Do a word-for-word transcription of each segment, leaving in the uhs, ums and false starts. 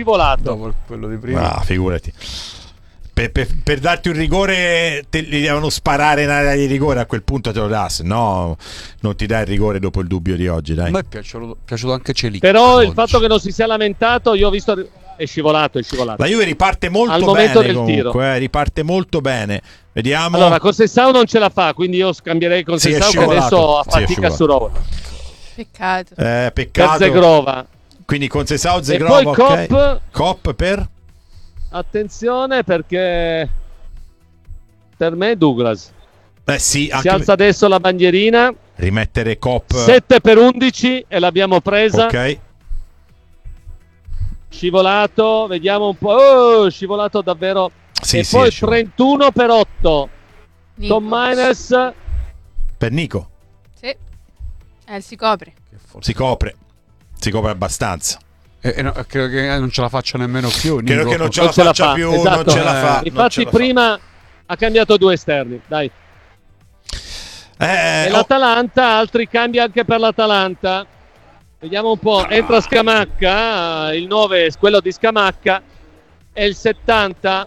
scivolato. Dopo quello di prima. Ah, figurati. Per, per, per darti un rigore te, gli devono sparare in area di rigore, a quel punto te lo dà, se no non ti dai il rigore dopo il dubbio di oggi, dai. A me è piaciuto, piaciuto anche Celic. Però oggi. il fatto che non si sia lamentato, io ho visto è scivolato, è scivolato. La Juve riparte molto Al bene momento del comunque, tiro. eh, riparte molto bene. Vediamo. Allora, con Sessao non ce la fa, quindi io scambierei con Sì, è Sessao che scivolato. adesso Sì, è fatica scivolato. su Rova. Peccato. Eh, Per peccato. Zegrova. Quindi con Sessao, E Zegrova, poi ok. Cop. Cop per Attenzione perché per me Douglas. eh sì, Si anche alza adesso la bandierina. rimettere Cop. sette per undici e l'abbiamo presa. Ok. Scivolato, vediamo un po'. Oh, scivolato davvero. Sì, e sì, poi è scivolato. trentuno per otto. Nico. Con minus. Per Nico. Sì. Eh, si copre. Si copre. Si copre abbastanza. E, e no, credo che non ce la faccia nemmeno più. Credo Nico. che non ce Non la ce la faccia fa, più, esatto. non ce la fa. Eh, non Infatti ce la fa. prima ha cambiato due esterni. Dai. Eh, E oh, l'Atalanta, altri cambi anche per l'Atalanta. Vediamo un po', entra Scamacca, il nove è quello di Scamacca, e il settanta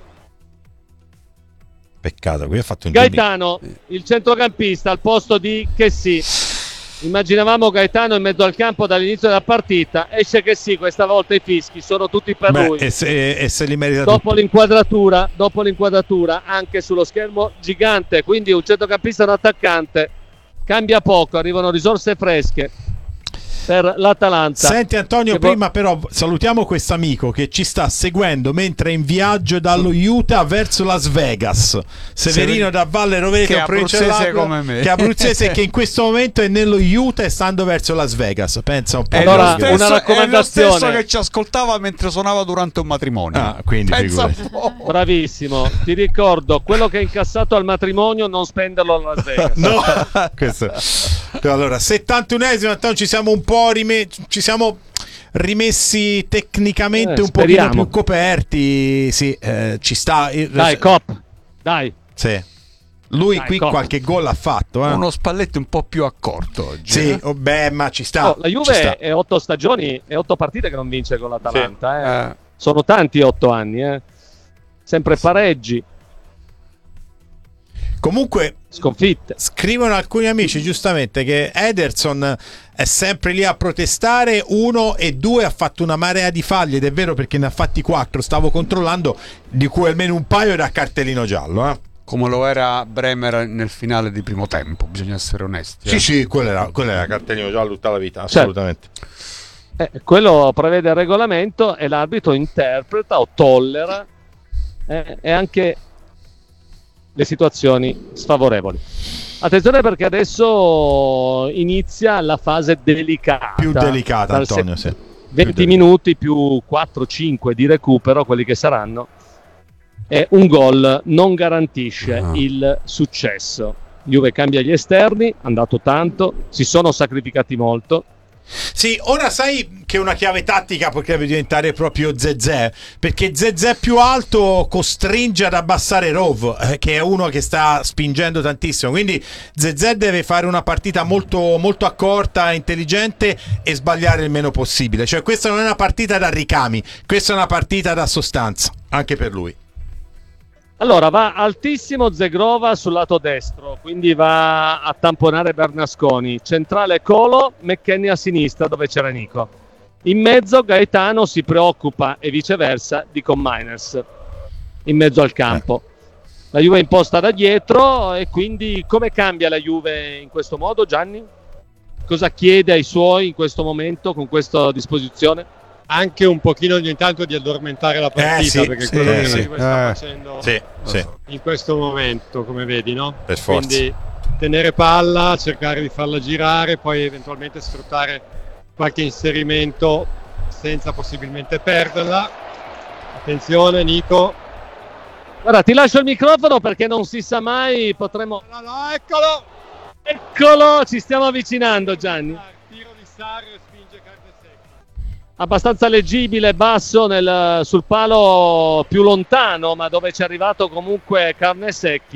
peccato, qui ha fatto un giro. Gaetano, il centrocampista al posto di Chessy. Immaginavamo Gaetano in mezzo al campo dall'inizio della partita, esce Chessy, questa volta i fischi sono tutti per Beh, lui. e se, e se li merita Dopo tutti. l'inquadratura, dopo l'inquadratura anche sullo schermo gigante, quindi un centrocampista e un attaccante, cambia poco, arrivano risorse fresche per l'Atalanta. Senti Antonio, Che prima però salutiamo questo amico che ci sta seguendo mentre è in viaggio dallo Utah verso Las Vegas. Severino da Valle Rovereto, che è provincia abruzzese dell'Aquila, come me. che è abruzzese e che in questo momento è nello Utah e stando verso Las Vegas. Pensa un po'. È, Allora, lo stesso, una raccomandazione. è lo stesso che ci ascoltava mentre suonava durante un matrimonio. Ah, quindi Pensa figurati. un po'. Bravissimo, ti ricordo, quello che hai incassato al matrimonio non spenderlo a Las Vegas. No, questo. Allora, settantunesimo, Antonio, ci siamo un po' rime- ci siamo rimessi tecnicamente Eh, un pochino speriamo. più coperti. Sì, eh, ci sta. il- Dai, Cop, dai. Sì. Lui Dai, qui Cop. qualche gol ha fatto, eh? Uno Spalletti un po' più accorto oggi. Sì, eh? oh, beh, ma ci sta. Oh, la ci Juve sta. è otto stagioni e otto partite che non vince con l'Atalanta. eh. Eh, Sono tanti otto anni, eh. Sempre pareggi, Comunque sconfitte. scrivono alcuni amici giustamente che Ederson è sempre lì a protestare, uno e due ha fatto una marea di falli ed è vero perché ne ha fatti quattro, stavo controllando, di cui almeno un paio era cartellino giallo, eh. come lo era Bremer nel finale di primo tempo, bisogna essere onesti. Sì, eh. sì, quello era, quello era cartellino giallo tutta la vita, assolutamente. Eh, quello prevede il regolamento e l'arbitro interpreta o tollera eh, e anche le situazioni sfavorevoli. Attenzione perché adesso inizia la fase delicata. Più delicata, Dal Antonio, se- sì. venti Più minuti più quattro cinque di recupero, quelli che saranno, e un gol non garantisce Ah. il successo. Juve cambia gli esterni, hanno dato tanto, si sono sacrificati molto. Sì, ora sai che una chiave tattica potrebbe diventare proprio Zezé, perché Zezé più alto costringe ad abbassare Rov, eh, che è uno che sta spingendo tantissimo, quindi Zezé deve fare una partita molto, molto accorta, intelligente e sbagliare il meno possibile, cioè questa non è una partita da ricami, questa è una partita da sostanza, anche per lui. Allora va altissimo Zegrova sul lato destro, quindi va a tamponare Bernasconi, centrale Colo, McKennie a sinistra dove c'era Nico, in mezzo Gaetano si preoccupa e viceversa di Miners in mezzo al campo. La Juve è imposta da dietro e quindi come cambia la Juve in questo modo, Gianni? Cosa chiede ai suoi in questo momento con questa disposizione? Anche un pochino ogni tanto di addormentare la partita, Eh, sì, perché sì, quello eh, che sì. la Juve sta Eh. facendo Sì, sì, in questo momento, come vedi, no? per forza. Quindi tenere palla, cercare di farla girare, poi eventualmente sfruttare qualche inserimento senza possibilmente perderla. Attenzione Nico. Guarda, ti lascio il microfono perché non si sa mai, potremo... No, no, eccolo! Eccolo, ci stiamo avvicinando Gianni. Tiro di Sarri e spinge Carnesecchi. Abbastanza leggibile, basso nel, sul palo più lontano, ma dove ci è arrivato comunque Carnesecchi.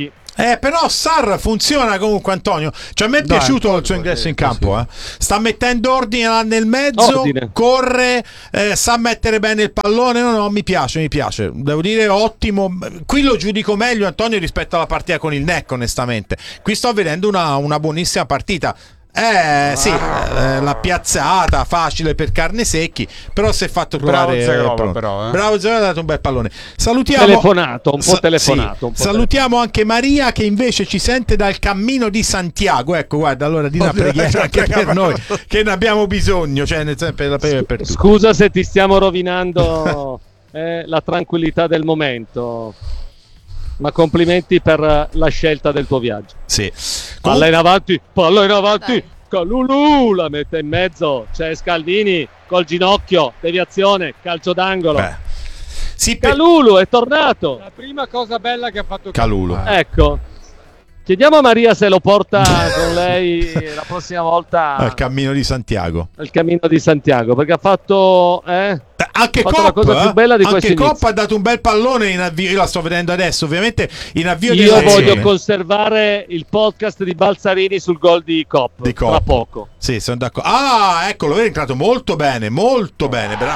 Eh, però Sarr funziona comunque, Antonio. Cioè, a me è Dai, piaciuto poi, il suo poi, ingresso sì, in campo. sì. Eh. Sta mettendo ordine là nel mezzo, Ordine. corre, eh, sa mettere bene il pallone. No, no, mi piace, mi piace. Devo dire, ottimo. Qui lo giudico meglio, Antonio, rispetto alla partita con il N E C, onestamente. Qui sto vedendo una, una buonissima partita. Eh sì, eh, la piazzata facile per carne secchi, però si è fatto Bravo trovare Zegrova, eh, però, eh. bravo Zegrova, ha dato un bel pallone. Salutiamo Telefonato, un po' Sa- telefonato. sì. un po' Salutiamo anche Maria che invece ci sente dal cammino di Santiago. Ecco, guarda, allora di una Oddio, preghiera cioè, anche per prega- noi che ne abbiamo bisogno, cioè nel senso, per, per, per telefonato. tutti. Scusa se ti stiamo rovinando eh, la tranquillità del momento, ma complimenti per la scelta del tuo viaggio. Sì. Palla in avanti, palla in avanti. Dai. Calulu la mette in mezzo. C'è Scalvini col ginocchio, deviazione, calcio d'angolo. Beh. Sì, per... Calulu è tornato. La prima cosa bella che ha fatto Calulu. Ecco. Chiediamo a Maria se lo porta con lei la prossima volta Al cammino di Santiago. al cammino di Santiago, perché ha fatto eh, Eh, Anche Ha fatto la Cop, cosa eh? più bella di anche questo Cop inizio. ha dato un bel pallone in avvio. Io la sto vedendo adesso, ovviamente in avvio di io reazione. voglio conservare il podcast di Balzarini sul gol di Cop, Di Cop. tra poco. Sì, sono d'accordo. Ah, eccolo, è entrato molto bene, molto bene, bravo.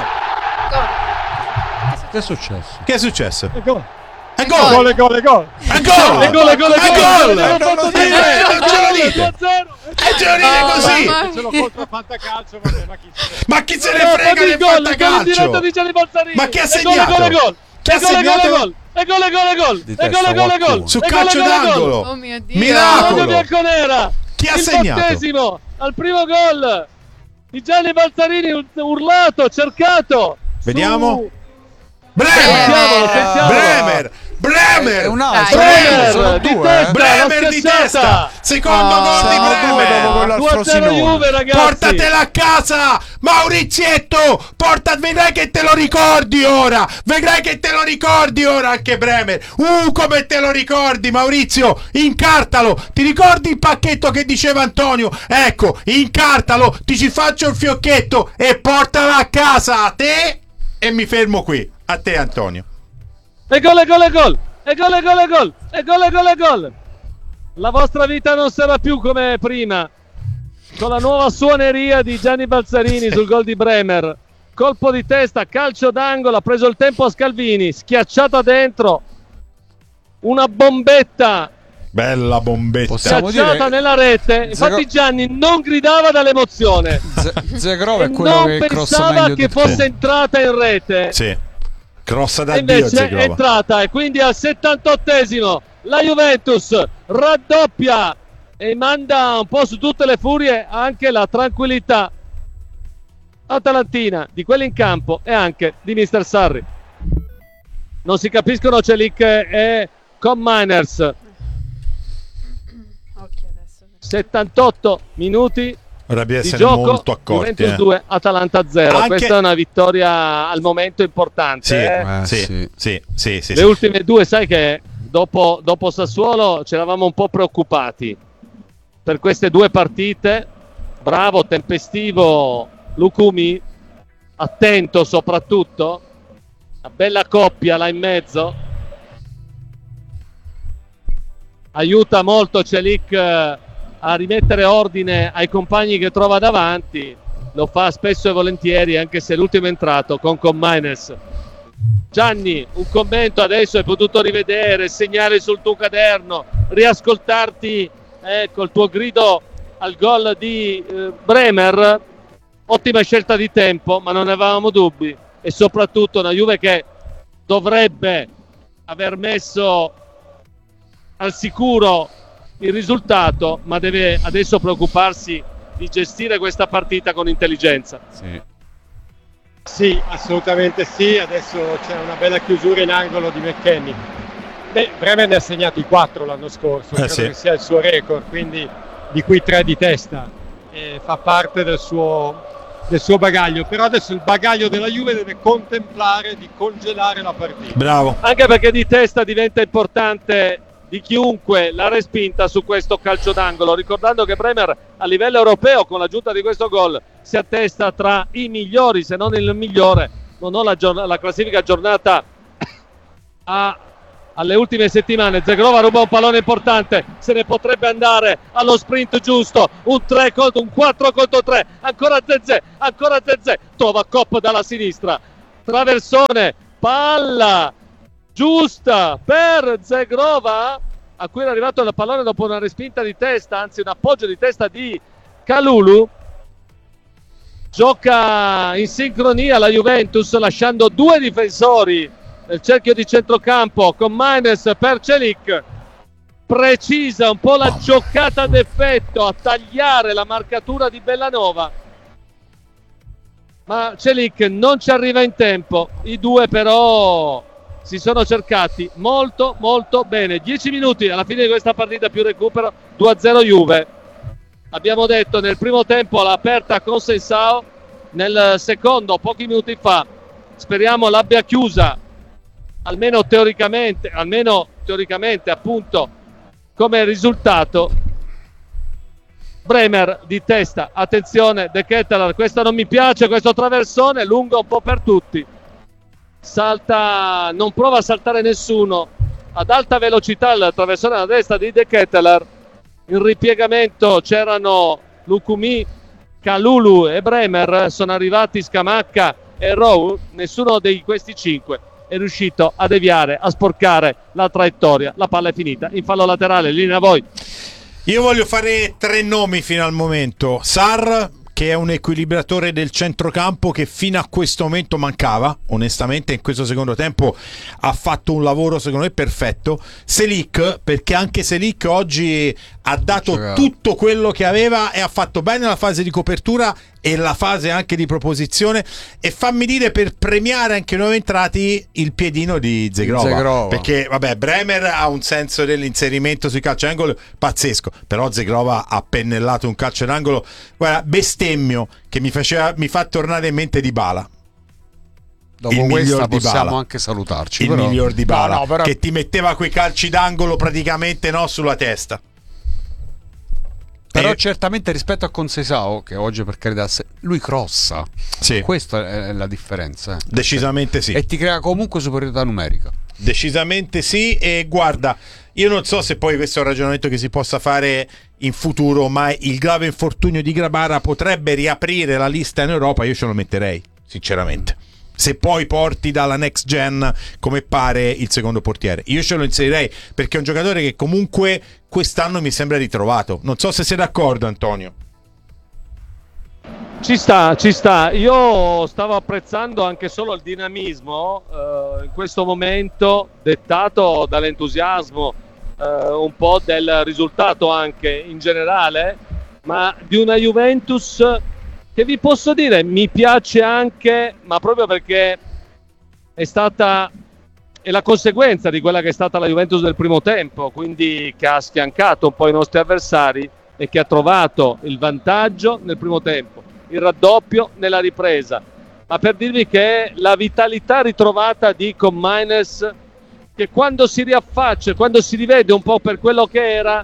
Che è successo? Che è successo? E gol, È Gol. gol! e gol, e gol. È gol! E gol, e gol, e È gol! gol! E gol! Eh, non ce lo dite! due a zero! E ce lo dite Oh, così! mamma Ce l'ho mia. contro Fantacalcio, vabbè, ma chi se ne- Ma chi se ne Eh, frega fatti il del gol, il gol in diretta fantacalcio? di Gianni Balzarini. Ma chi ha E gol, segnato? e gol, e gol! Chi ha E gol, e gol, e segnato? gol! E gol, e gol, e gol! Di E testa gol, e gol, e gol! qualcuno. Su E gol, e calcio gol, e gol! d'angolo! Oh mio Dio. Miracolo! Antonio Bianconera! Chi ha il segnato? battesimo al primo gol di Gianni Balzarini, ur- urlato, cercato. Vediamo. Su- Bremer! Sentiamolo, sentiamolo. Bremer! Bremer! È un Dai. altro. Bremer, sono di due, testa. eh. Bremer l'ha di schiacciata. testa! Secondo Oh. gol di Sono due Bremer! dopo quello al due a zero Frosinone. Juve, ragazzi. Portatela a casa, Maurizietto! Porta, vedrai che te lo ricordi ora! Vedrai che te lo ricordi ora anche Bremer! Uh, come te lo ricordi, Maurizio! Incartalo! Ti ricordi il pacchetto che diceva Antonio? Ecco, incartalo, ti ci faccio il fiocchetto e portala a casa a te! E mi fermo qui. A te, Antonio. E gol, e gol, e gol. E gol, e gol, e gol. E gol, e gol, e gol. La vostra vita non sarà più come prima. Con la nuova suoneria di Gianni Balzarini sul gol di Bremer. Colpo di testa, calcio d'angolo, ha preso il tempo a Scalvini, schiacciata dentro. Una bombetta Bella bombetta. Possiamo schiacciata dire- nella rete. Infatti Zero- Gianni non gridava dall'emozione. Z- Zegrova E è quello non che crossa pensava meglio che di fosse tutti. entrata in rete. Sì. Crossa da E Dio, invece è Zegrova. entrata, e quindi al settantottesimo la Juventus raddoppia e manda un po' su tutte le furie anche la tranquillità atalantina di quelli in campo e anche di mister Sarri. Non si capiscono Celik e Com Miners. Occhio adesso. settantotto minuti Ora bisogna di essere gioco, molto accorti. Juventus eh. due, Atalanta zero. Anche- Questa è una vittoria al momento importante. Sì, eh. Eh, sì, sì. sì, sì, sì, Le sì. ultime due, sai che dopo, dopo Sassuolo ci eravamo un po' preoccupati per queste due partite. Bravo, tempestivo Lukumi, attento soprattutto, una bella coppia là in mezzo, aiuta molto Celik eh, a rimettere ordine ai compagni che trova davanti, lo fa spesso e volentieri, anche se l'ultimo è entrato con Commines. Gianni, un commento adesso, hai potuto rivedere il segnale sul tuo caderno, riascoltarti eh, col tuo grido al gol di eh, Bremer. Ottima scelta di tempo, ma non ne avevamo dubbi, e soprattutto una Juve che dovrebbe aver messo al sicuro il risultato, ma deve adesso preoccuparsi di gestire questa partita con intelligenza. Sì. Sì, assolutamente sì. Adesso c'è una bella chiusura in angolo di McKennie. Beh, Bremer ne ha segnati quattro l'anno scorso, Eh, credo sì. che sia il suo record, quindi di cui tre di testa. E fa parte del suo, del suo bagaglio. Però adesso il bagaglio della Juve deve contemplare di congelare la partita. Bravo. Anche perché di testa diventa importante di chiunque la respinta su questo calcio d'angolo, ricordando che Bremer a livello europeo con l'aggiunta di questo gol si attesta tra i migliori, se non il migliore. Non ho la, giorn- la classifica aggiornata a alle ultime settimane. Zegrova ruba un pallone importante, se ne potrebbe andare allo sprint giusto, un tre contro un quattro contro tre, ancora Zezé, ancora Zezé, trova Kopp dalla sinistra, traversone, palla giusta per Zegrova, a cui è arrivato il pallone dopo una respinta di testa, anzi un appoggio di testa di Kalulu. Gioca in sincronia la Juventus, lasciando due difensori nel cerchio di centrocampo, con Maines per Celik. Precisa un po' la giocata d'effetto a tagliare la marcatura di Bellanova, ma Celik non ci arriva in tempo. I due però si sono cercati molto molto bene. dieci minuti alla fine di questa partita più recupero, due a zero Juve. Abbiamo detto nel primo tempo all'aperta con Sensao, nel secondo pochi minuti fa, speriamo l'abbia chiusa almeno teoricamente, almeno teoricamente appunto come risultato. Bremer di testa, attenzione De Ketelaere, questa non mi piace, questo traversone lungo un po' per tutti, salta, non prova a saltare nessuno, ad alta velocità il traversone alla destra di De Ketelaere. In ripiegamento c'erano Lukumi, Kalulu e Bremer, sono arrivati Scamacca e Rowe, nessuno di questi cinque è riuscito a deviare, a sporcare la traiettoria. La palla è finita in fallo laterale, linea a voi. Io voglio fare tre nomi fino al momento. Sarr, che è un equilibratore del centrocampo che fino a questo momento mancava, onestamente in questo secondo tempo ha fatto un lavoro secondo me perfetto. Selic, perché anche Selic oggi ha dato tutto quello che aveva e ha fatto bene la fase di copertura e la fase anche di proposizione, e fammi dire, per premiare anche i nuovi entrati, il piedino di Zegrova, Zegrova. perché vabbè, Bremer ha un senso dell'inserimento sui calci d'angolo pazzesco, però Zegrova ha pennellato un calcio d'angolo, guarda, bestemmio, che mi faceva, mi fa tornare in mente Dybala. Dopo Il questa miglior possiamo Dybala. anche salutarci. Il però... miglior Dybala, no, no, però... che ti metteva quei calci d'angolo praticamente no sulla testa. Però Eh, certamente rispetto a Conceição, che oggi per carità se- lui crossa, sì, questa è la differenza, eh. decisamente sì. E ti crea comunque superiorità numerica. Decisamente sì. E guarda, io non so se poi questo è un ragionamento che si possa fare in futuro, ma il grave infortunio di Grabara potrebbe riaprire la lista in Europa. Io ce lo metterei sinceramente, se poi porti dalla next gen come pare il secondo portiere. Io ce lo inserirei perché è un giocatore che comunque quest'anno mi sembra ritrovato. Non so se sei d'accordo, Antonio. Ci sta, ci sta. Io stavo apprezzando anche solo il dinamismo eh, in questo momento, dettato dall'entusiasmo, eh, un po' del risultato anche in generale, ma di una Juventus che vi posso dire mi piace anche, ma proprio perché è stata è la conseguenza di quella che è stata la Juventus del primo tempo, quindi che ha sfiancato un po' i nostri avversari e che ha trovato il vantaggio nel primo tempo, il raddoppio nella ripresa. Ma per dirvi che la vitalità ritrovata di Koopmeiners, che quando si riaffaccia, quando si rivede un po' per quello che era,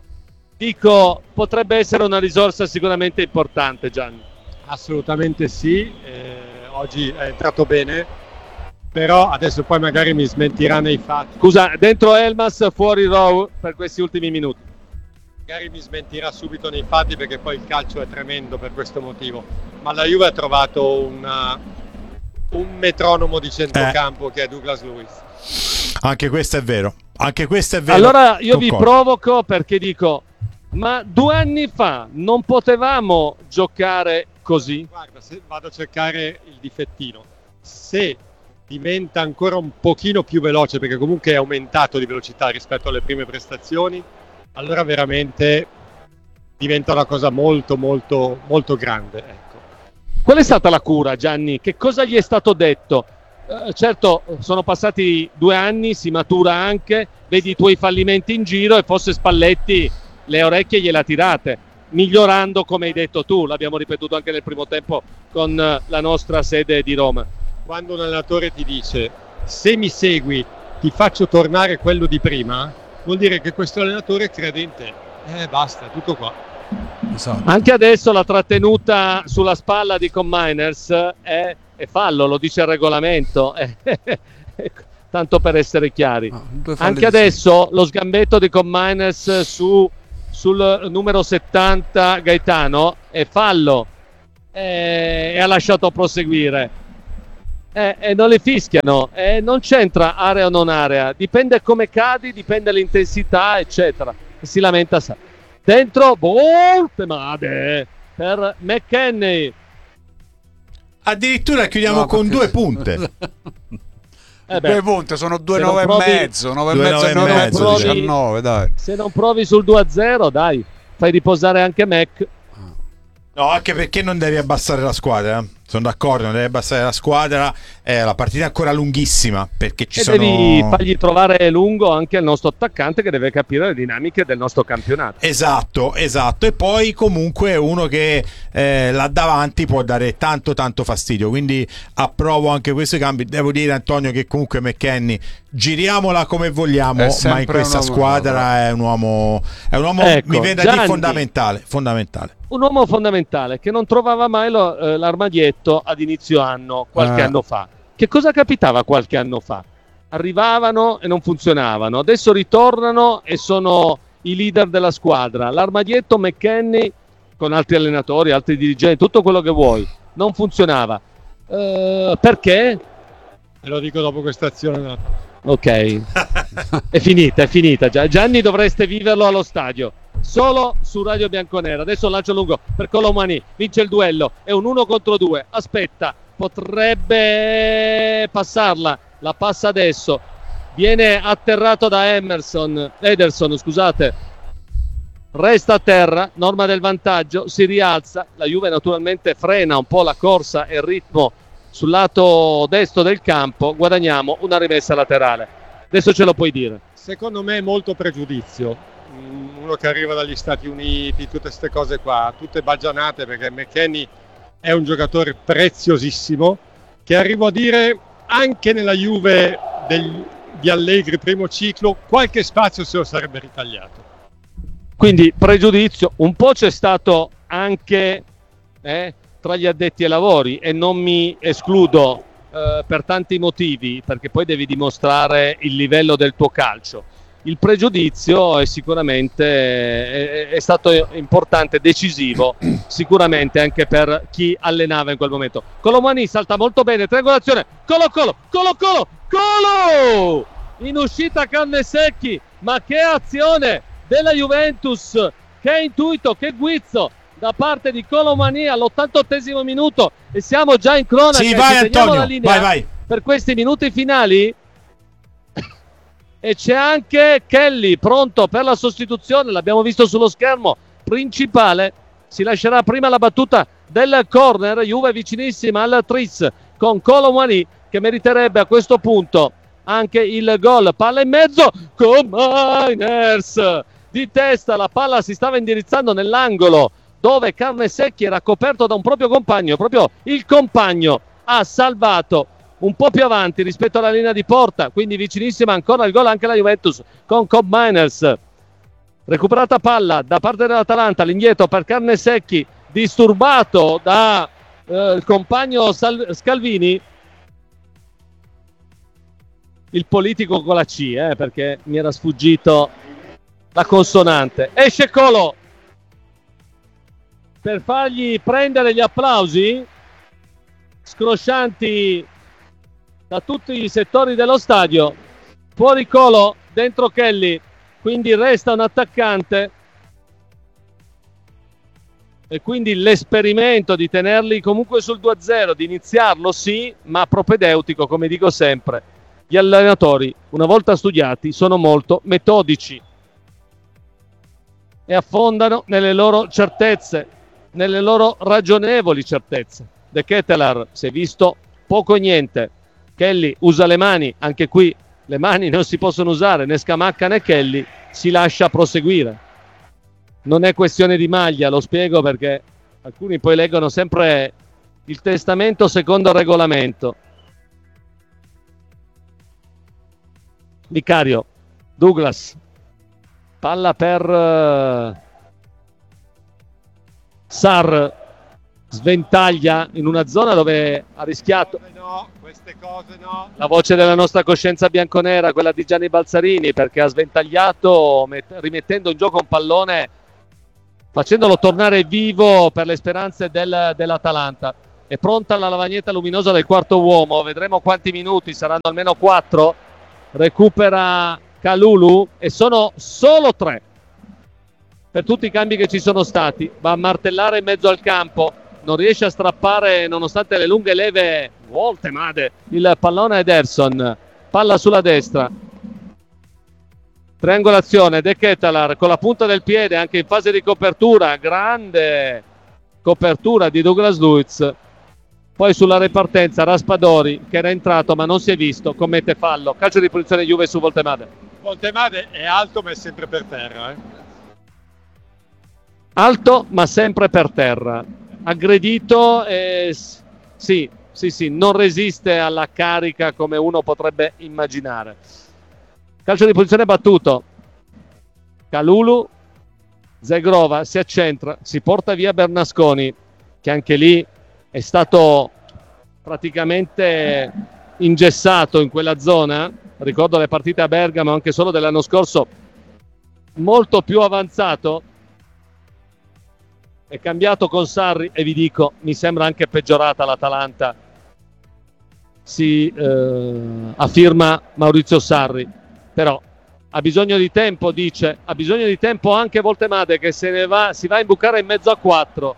dico, potrebbe essere una risorsa sicuramente importante, Gianni. Assolutamente sì, eh, oggi è entrato bene, però adesso poi magari mi smentirà nei fatti. Scusa, dentro Elmas, fuori Rowe per questi ultimi minuti. Magari mi smentirà subito nei fatti perché poi il calcio è tremendo per questo motivo, ma la Juve ha trovato una, un metronomo di centrocampo eh. che è Douglas Luiz. Anche questo è vero, anche questo è vero. Allora io vi Concordo. provoco perché dico, ma due anni fa non potevamo giocare così? Guarda, se vado a cercare il difettino, se diventa ancora un pochino più veloce, perché comunque è aumentato di velocità rispetto alle prime prestazioni, allora veramente diventa una cosa molto molto molto grande, ecco. Qual è stata la cura, Gianni? Che cosa gli è stato detto? Eh, certo, sono passati due anni, si matura anche, vedi i tuoi fallimenti in giro e forse Spalletti le orecchie gliela tirate, migliorando come hai detto tu, l'abbiamo ripetuto anche nel primo tempo con la nostra sede di Roma. Quando un allenatore ti dice se mi segui ti faccio tornare quello di prima, vuol dire che questo allenatore crede in te. Eh basta, tutto qua. Esatto. Anche adesso la trattenuta sulla spalla di Koopmeiners è, è fallo, lo dice il regolamento. tanto per essere chiari. No, due falli Anche di adesso lo sgambetto di Commines su, sul numero settanta Gaetano è fallo e, e ha lasciato proseguire. E, e non le fischiano, e non c'entra area o non area, dipende come cadi, dipende l'intensità, eccetera. E si lamenta sa. Dentro, volte male per McKennie. Addirittura chiudiamo No, con perché- due punte. Eh beh, Due punte sono due se non nove provi- e mezzo, nove e Due mezzo e nove e nove, mezzo, diciannove, dai. se non provi sul due a zero, dai, fai riposare anche Mac. No, anche perché non devi abbassare la squadra. eh. Sono d'accordo, non devi abbassare la squadra. Eh, la partita è ancora lunghissima perché ci E sono. devi fargli trovare lungo anche il nostro attaccante che deve capire le dinamiche del nostro campionato. Esatto, esatto. E poi comunque uno che eh, là davanti può dare tanto tanto fastidio. Quindi approvo anche questi cambi. Devo dire, Antonio, che comunque McKennie, giriamola come vogliamo, È ma in sempre questa un uomo, squadra è un uomo. È un uomo, Ecco, mi veda Gianni. di fondamentale. Fondamentale. Un uomo fondamentale che non trovava mai lo- eh, l'armadietto ad inizio anno, qualche Eh. anno fa. Che cosa capitava qualche anno fa? Arrivavano e non funzionavano, adesso ritornano e sono i leader della squadra. L'armadietto McKennie, con altri allenatori, altri dirigenti, tutto quello che vuoi, non funzionava. Eh, perché? Te lo dico dopo questa azione. Ok, è finita, è finita. Gia- Gianni, dovreste viverlo allo stadio. Solo su Radio Bianconera. Adesso lancio lungo per Colomani, vince il duello, è un uno contro due. Aspetta, potrebbe passarla. La passa adesso. Viene atterrato da Emerson, Ederson, scusate. Resta a terra, norma del vantaggio, si rialza. La Juve naturalmente frena un po' la corsa e il ritmo sul lato destro del campo. Guadagniamo una rimessa laterale. Adesso ce lo puoi dire. Secondo me è molto pregiudizio. Mm, Uno che arriva dagli Stati Uniti, tutte queste cose qua, tutte baggianate, perché McKennie è un giocatore preziosissimo, che arrivo a dire anche nella Juve del- di Allegri primo ciclo qualche spazio se lo sarebbe ritagliato. Quindi pregiudizio, un po' c'è stato anche eh, tra gli addetti ai lavori, e non mi escludo eh, per tanti motivi, perché poi devi dimostrare il livello del tuo calcio. Il pregiudizio è sicuramente è, è stato importante, decisivo, sicuramente anche per chi allenava in quel momento. Colomani salta molto bene, triangolazione, Colo Colo, Colo Colo, Colo! In uscita Cannesecchi, ma che azione della Juventus, che intuito, che guizzo da parte di Colomani all'ottantottesimo minuto, e siamo già in cronaca. Sì, e vai ci teniamo la Antonio, linea vai vai. per questi minuti finali. E c'è anche Kelly pronto per la sostituzione, l'abbiamo visto sullo schermo principale. Si lascerà prima la battuta del corner, Juve vicinissima al tris con Colomani, che meriterebbe a questo punto anche il gol. Palla in mezzo con Miners di testa, la palla si stava indirizzando nell'angolo dove Carnesecchi era coperto da un proprio compagno, proprio il compagno ha salvato un po' più avanti rispetto alla linea di porta, quindi vicinissima ancora il gol anche la Juventus con Cobb Miners. Recuperata palla da parte dell'Atalanta, l'indietro per Carnesecchi, disturbato da eh, il compagno Sal- Scalvini, il politico con la C, eh, perché mi era sfuggito la consonante. Esce Colo per fargli prendere gli applausi scroscianti da tutti i settori dello stadio. Fuori Colo, dentro Kelly, quindi resta un attaccante, e quindi l'esperimento di tenerli comunque sul due a zero, di iniziarlo sì, ma propedeutico, come dico sempre. Gli allenatori, una volta studiati, sono molto metodici e affondano nelle loro certezze, nelle loro ragionevoli certezze. De Ketelaar si è visto poco e niente. Kelly usa le mani, anche qui le mani non si possono usare, né Scamacca né Kelly, si lascia proseguire. Non è questione di maglia, lo spiego perché alcuni poi leggono sempre il testamento secondo il regolamento. Vicario, Douglas, palla per uh, Sarr, sventaglia in una zona dove ha rischiato. No, queste cose no. La voce della nostra coscienza bianconera, quella di Gianni Balzarini, perché ha sventagliato met- rimettendo in gioco un pallone, facendolo tornare vivo per le speranze del, dell'Atalanta. È pronta la lavagnetta luminosa del quarto uomo, vedremo quanti minuti, saranno almeno quattro. Recupera Kalulu e sono solo tre per tutti i cambi che ci sono stati. Va a martellare in mezzo al campo, non riesce a strappare nonostante le lunghe leve Woltemade il pallone Ederson, palla sulla destra, triangolazione De Ketelaere con la punta del piede anche in fase di copertura, grande copertura di Douglas Luiz. Poi sulla ripartenza Raspadori, che era entrato ma non si è visto, commette fallo. Calcio di punizione Juve su Woltemade. Woltemade è alto ma è sempre per terra, eh? Alto ma sempre per terra, aggredito e sì, sì, sì, non resiste alla carica come uno potrebbe immaginare. Calcio di punizione battuto. Kalulu, Zegrova si accentra, si porta via Bernasconi, che anche lì è stato praticamente ingessato in quella zona. Ricordo le partite a Bergamo anche solo dell'anno scorso, molto più avanzato. È cambiato con Sarri e vi dico, mi sembra anche peggiorata l'Atalanta. Si eh, affirma Maurizio Sarri, però ha bisogno di tempo, dice, ha bisogno di tempo anche Woltemade, che se ne va, si va a imbucare in mezzo a quattro.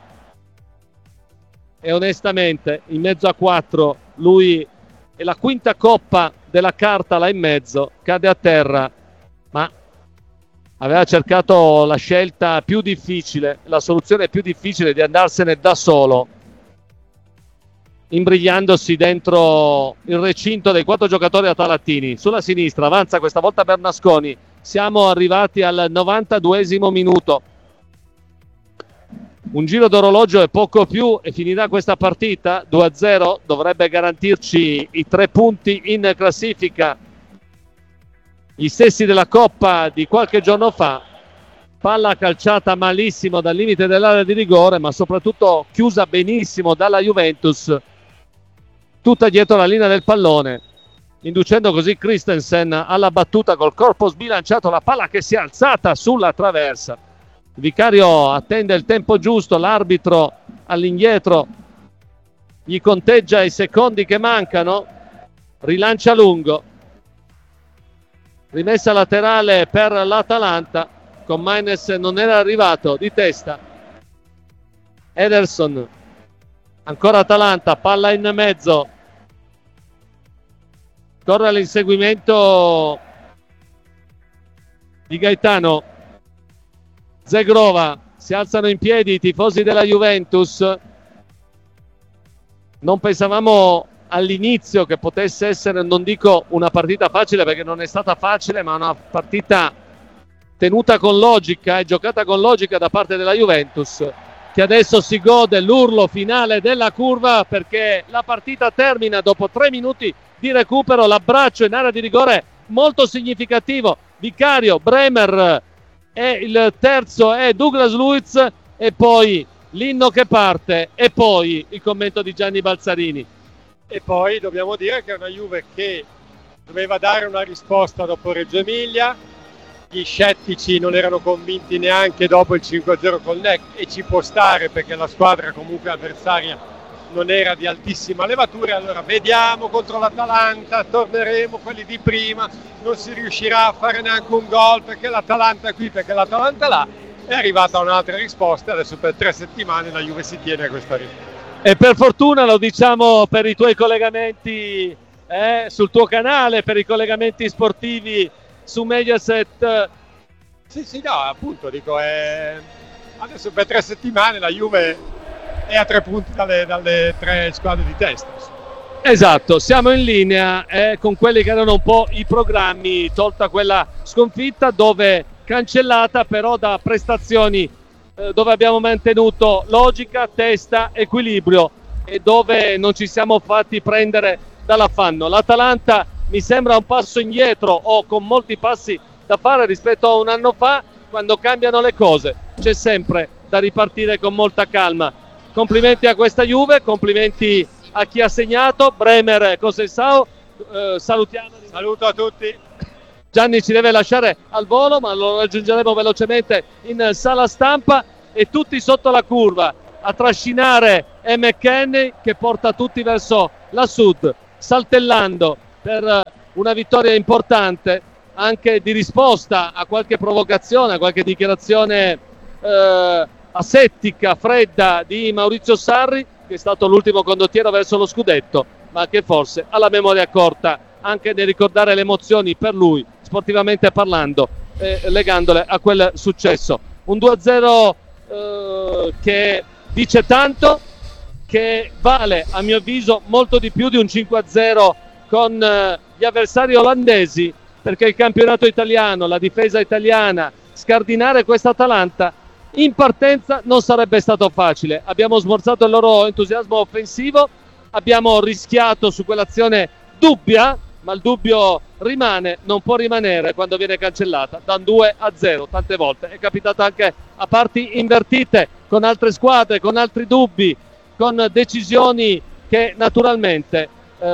E onestamente in mezzo a quattro lui è la quinta coppa della carta là in mezzo, cade a terra, ma aveva cercato la scelta più difficile, la soluzione più difficile di andarsene da solo, imbrigliandosi dentro il recinto dei quattro giocatori atalantini. Sulla sinistra avanza questa volta Bernasconi, siamo arrivati al novantaduesimo minuto. Un giro d'orologio e poco più e finirà questa partita due a zero, dovrebbe garantirci i tre punti in classifica, gli stessi della Coppa di qualche giorno fa. Palla calciata malissimo dal limite dell'area di rigore, ma soprattutto chiusa benissimo dalla Juventus, tutta dietro la linea del pallone, inducendo così Christensen alla battuta col corpo sbilanciato, la palla che si è alzata sulla traversa. Vicario attende il tempo giusto, l'arbitro all'indietro gli conteggia i secondi che mancano, rilancia lungo, rimessa laterale per l'Atalanta, con Maines non era arrivato, di testa Ederson, ancora Atalanta, palla in mezzo, corre all'inseguimento di Gaetano, Zegrova, si alzano in piedi i tifosi della Juventus. Non pensavamo all'inizio che potesse essere, non dico una partita facile perché non è stata facile, ma una partita tenuta con logica e giocata con logica da parte della Juventus, che adesso si gode l'urlo finale della curva perché la partita termina dopo tre minuti di recupero. L'abbraccio in area di rigore molto significativo, Vicario, Bremer e il terzo è Douglas Luiz, e poi l'inno che parte e poi il commento di Gianni Balzarini. E poi dobbiamo dire che è una Juve che doveva dare una risposta dopo Reggio Emilia, gli scettici non erano convinti neanche dopo il cinque a zero col N E C, e ci può stare perché la squadra comunque avversaria non era di altissima levatura. Allora vediamo contro l'Atalanta, torneremo quelli di prima, non si riuscirà a fare neanche un gol perché l'Atalanta è qui, perché l'Atalanta là. È arrivata un'altra risposta, adesso per tre settimane la Juve si tiene a questa risposta. E per fortuna, lo diciamo per i tuoi collegamenti eh, sul tuo canale, per i collegamenti sportivi su Mediaset. Sì, sì, no, appunto, dico, è... adesso per tre settimane la Juve è a tre punti dalle, dalle tre squadre di testa. Esatto, siamo in linea eh, con quelli che erano un po' i programmi, tolta quella sconfitta dove cancellata però da prestazioni eh, dove abbiamo mantenuto logica, testa, equilibrio e dove non ci siamo fatti prendere dall'affanno. L'Atalanta mi sembra un passo indietro o con molti passi da fare rispetto a un anno fa. Quando cambiano le cose c'è sempre da ripartire con molta calma. complimenti a questa Juve, complimenti a chi ha segnato. Bremer, Cosensao, eh, salutiamo. Saluto a tutti. Gianni ci deve lasciare al volo, ma lo raggiungeremo velocemente in sala stampa, e tutti sotto la curva a trascinare e McKennie che porta tutti verso la sud, saltellando per una vittoria importante, anche di risposta a qualche provocazione, a qualche dichiarazione eh, asettica, fredda di Maurizio Sarri, che è stato l'ultimo condottiero verso lo scudetto, ma che forse ha la memoria corta anche nel ricordare le emozioni per lui, sportivamente parlando, eh, legandole a quel successo. Un due a zero eh, che dice tanto, che vale a mio avviso molto di più di un cinque a zero con eh, gli avversari olandesi, perché il campionato italiano, la difesa italiana, scardinare questa Atalanta in partenza non sarebbe stato facile. Abbiamo smorzato il loro entusiasmo offensivo, abbiamo rischiato su quell'azione dubbia, ma il dubbio rimane, non può rimanere quando viene cancellata da un due a zero. Tante volte è capitato anche a parti invertite, con altre squadre, con altri dubbi, con decisioni che naturalmente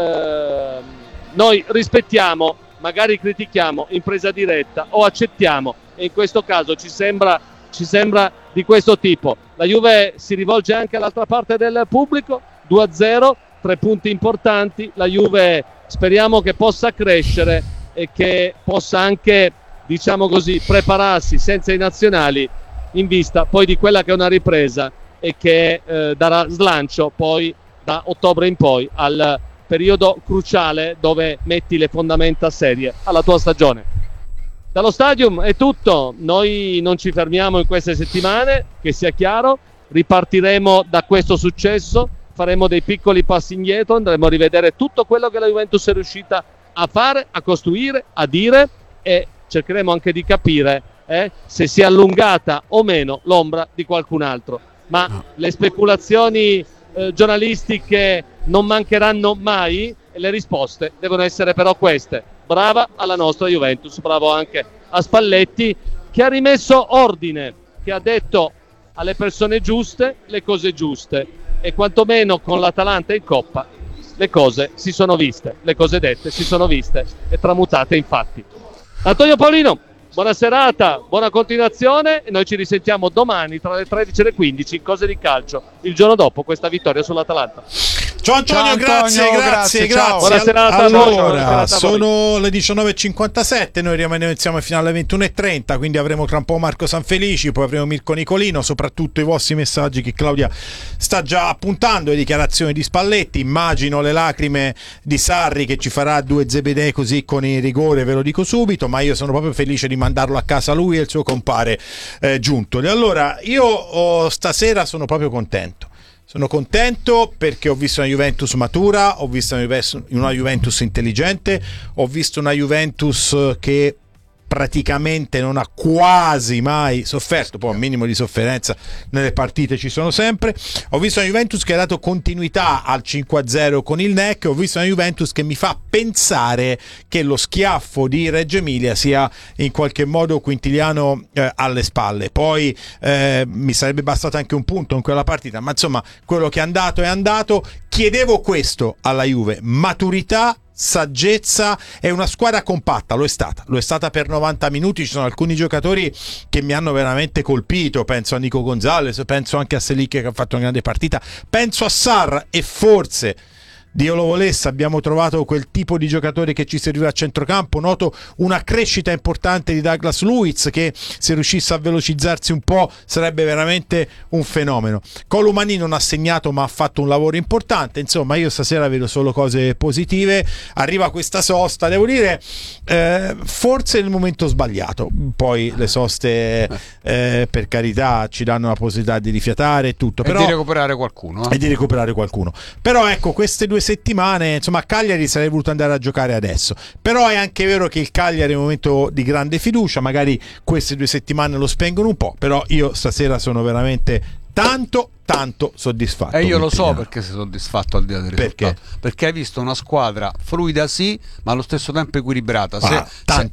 eh, noi rispettiamo, magari critichiamo in presa diretta o accettiamo, e in questo caso ci sembra, ci sembra di questo tipo. La Juve si rivolge anche all'altra parte del pubblico. Due a zero, tre punti importanti. La Juve speriamo che possa crescere e che possa anche, diciamo così, prepararsi senza i nazionali in vista poi di quella che è una ripresa e che eh, darà slancio poi da ottobre in poi al periodo cruciale dove metti le fondamenta serie alla tua stagione. Dallo Stadium è tutto, noi non ci fermiamo in queste settimane, che sia chiaro, ripartiremo da questo successo, faremo dei piccoli passi indietro, andremo a rivedere tutto quello che la Juventus è riuscita a fare, a costruire, a dire, e cercheremo anche di capire eh, se si è allungata o meno l'ombra di qualcun altro. Ma le speculazioni eh, giornalistiche non mancheranno mai, e le risposte devono essere però queste. Brava alla nostra Juventus, bravo anche a Spalletti, che ha rimesso ordine, che ha detto alle persone giuste le cose giuste, e quantomeno con l'Atalanta in Coppa le cose si sono viste, le cose dette si sono viste e tramutate in fatti. Antonio Paolino, buona serata, buona continuazione, e noi ci risentiamo domani tra le tredici e le quindici in Cose di Calcio, il giorno dopo questa vittoria sull'Atalanta. Ciao Antonio, Ciao, grazie, Antonio, grazie, grazie, grazie. ciao. Buona serata a allora, voi, buona serata a voi. sono le diciannove e cinquantasette, noi rimaniamo insieme fino alle ventuno e trenta, quindi avremo tra un po' Marco Sanfelici, poi avremo Mirko Nicolino, soprattutto i vostri messaggi che Claudia sta già appuntando, le dichiarazioni di Spalletti, immagino le lacrime di Sarri che ci farà due zebedei così con il rigore, ve lo dico subito, ma io sono proprio felice di mandarlo a casa lui e il suo compare eh, Giuntoli. Allora, io oh, stasera sono proprio contento. Sono contento perché ho visto una Juventus matura, ho visto una Juventus intelligente, ho visto una Juventus che praticamente non ha quasi mai sofferto, poi un minimo di sofferenza nelle partite ci sono sempre. Ho visto una Juventus che ha dato continuità al cinque a zero con il N E C, ho visto una Juventus che mi fa pensare che lo schiaffo di Reggio Emilia sia in qualche modo quintiliano eh, alle spalle. Poi eh, mi sarebbe bastato anche un punto in quella partita, ma insomma quello che è andato è andato. Chiedevo questo alla Juve: maturità, saggezza, è una squadra compatta, lo è stata, lo è stata per novanta minuti. Ci sono alcuni giocatori che mi hanno veramente colpito, penso a Nico Gonzalez, penso anche a Selic che ha fatto una grande partita, penso a Sarr, e forse, Dio lo volesse, abbiamo trovato quel tipo di giocatore che ci serviva a centrocampo. Noto una crescita importante di Douglas Luiz, che se riuscisse a velocizzarsi un po' sarebbe veramente un fenomeno. Colomani non ha segnato ma ha fatto un lavoro importante. Insomma, io stasera vedo solo cose positive. Arriva questa sosta, devo dire eh, forse nel momento sbagliato. Poi le soste eh, per carità ci danno la possibilità di rifiatare e tutto, però, e di recuperare qualcuno eh? e di recuperare qualcuno però ecco, queste due settimane, insomma, a Cagliari sarei voluto andare a giocare adesso, però è anche vero che il Cagliari è un momento di grande fiducia, magari queste due settimane lo spengono un po', però io stasera sono veramente tanto tanto soddisfatto. E io lo so perché sei soddisfatto al di là del risultato. Perché? Perché hai visto una squadra fluida sì, ma allo stesso tempo equilibrata. Ah, se, tanto se,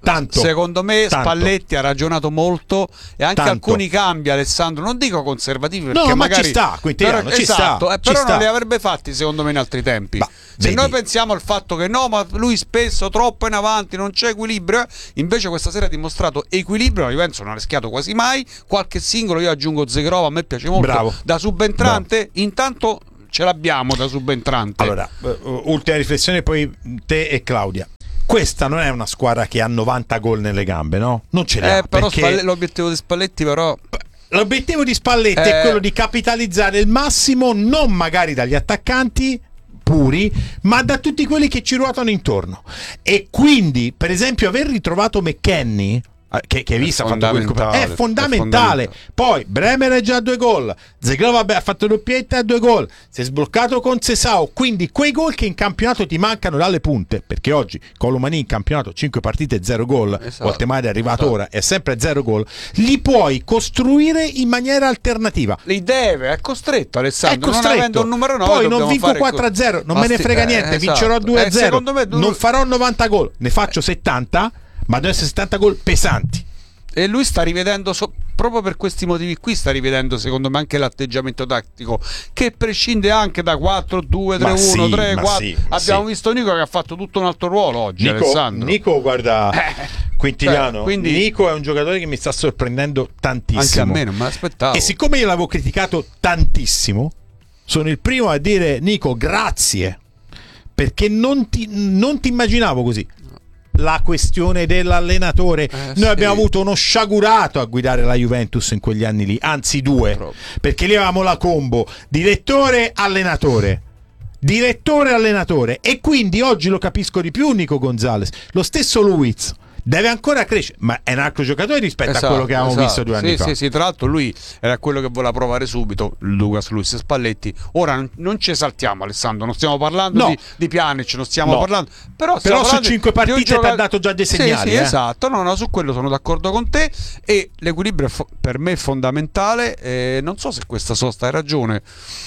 Tanto. Secondo me Tanto. Spalletti ha ragionato molto e anche Tanto. alcuni cambi, Alessandro, non dico conservativi perché No, ma magari ci sta, Quintiliano, però, ci esatto, sta, eh, però ci non sta. li avrebbe fatti secondo me in altri tempi. Ma, Se vedi. noi pensiamo al fatto che no, ma lui spesso troppo in avanti, non c'è equilibrio, eh, invece questa sera ha dimostrato equilibrio, la Juventus non ha rischiato quasi mai, qualche singolo, io aggiungo Zegrova, a me piace molto, Bravo. da subentrante, intanto ce l'abbiamo da subentrante. Allora, uh, ultima riflessione, poi te e Claudia. Questa non è una squadra che ha novanta gol nelle gambe, no? Non ce l'ha. Eh, però perché Spalle- l'obiettivo di Spalletti però l'obiettivo di Spalletti Eh. è quello di capitalizzare il massimo, non magari dagli attaccanti puri, ma da tutti quelli che ci ruotano intorno. E quindi, per esempio, aver ritrovato McKennie, che, che hai visto ha fatto quel fondamentale, è fondamentale. è fondamentale. Poi Bremer è già a due gol, Zegrova ha fatto doppietta a due gol, si è sbloccato con Sesao, quindi quei gol che in campionato ti mancano dalle punte, perché oggi Colomani in campionato cinque partite zero gol, Esatto. Voltemade è arrivato Esatto. ora, è sempre zero gol, li puoi costruire in maniera alternativa. li deve, è costretto Alessandro, È costretto. non avendo un numero nove Poi non dobbiamo vinco fare quattro a zero, non me ne Basti- frega eh, niente, esatto. vincerò due a Eh, zero, secondo me tu- non farò novanta gol, ne faccio settanta, ma devono essere settanta gol pesanti. E lui sta rivedendo so- proprio per questi motivi qui sta rivedendo secondo me anche l'atteggiamento tattico, che prescinde anche da quattro due tre Ma uno sì, tre ma quattro. sì, ma Abbiamo sì. visto Nico che ha fatto tutto un altro ruolo oggi, Nico, Alessandro. Nico, guarda, Quintiliano, cioè, quindi- Nico è un giocatore che mi sta sorprendendo tantissimo. Anche a me non me l'aspettavo. E siccome io l'avevo criticato tantissimo, sono il primo a dire Nico grazie, perché non ti, non ti immaginavo così. La questione dell'allenatore, Eh, noi sì. abbiamo avuto uno sciagurato a guidare la Juventus in quegli anni lì, anzi due, Proprio. perché lì avevamo la combo direttore allenatore direttore allenatore, e quindi oggi lo capisco di più Nico Gonzalez. Lo stesso Luiz deve ancora crescere, ma è un altro giocatore rispetto Esatto, a quello che avevamo esatto. visto due anni sì, fa. Sì, sì, tra l'altro lui era quello che voleva provare subito, Lucas Luis Spalletti. Ora non, non ci esaltiamo, Alessandro, non stiamo parlando No. di, di Pjanic, non stiamo No. parlando, però, stiamo Però su parlando cinque di un partite gioca- ti ha dato già dei segnali, Sì, sì, eh. esatto, no, no, su quello sono d'accordo con te, e l'equilibrio è fo- per me è fondamentale, e non so se questa sosta hai ragione.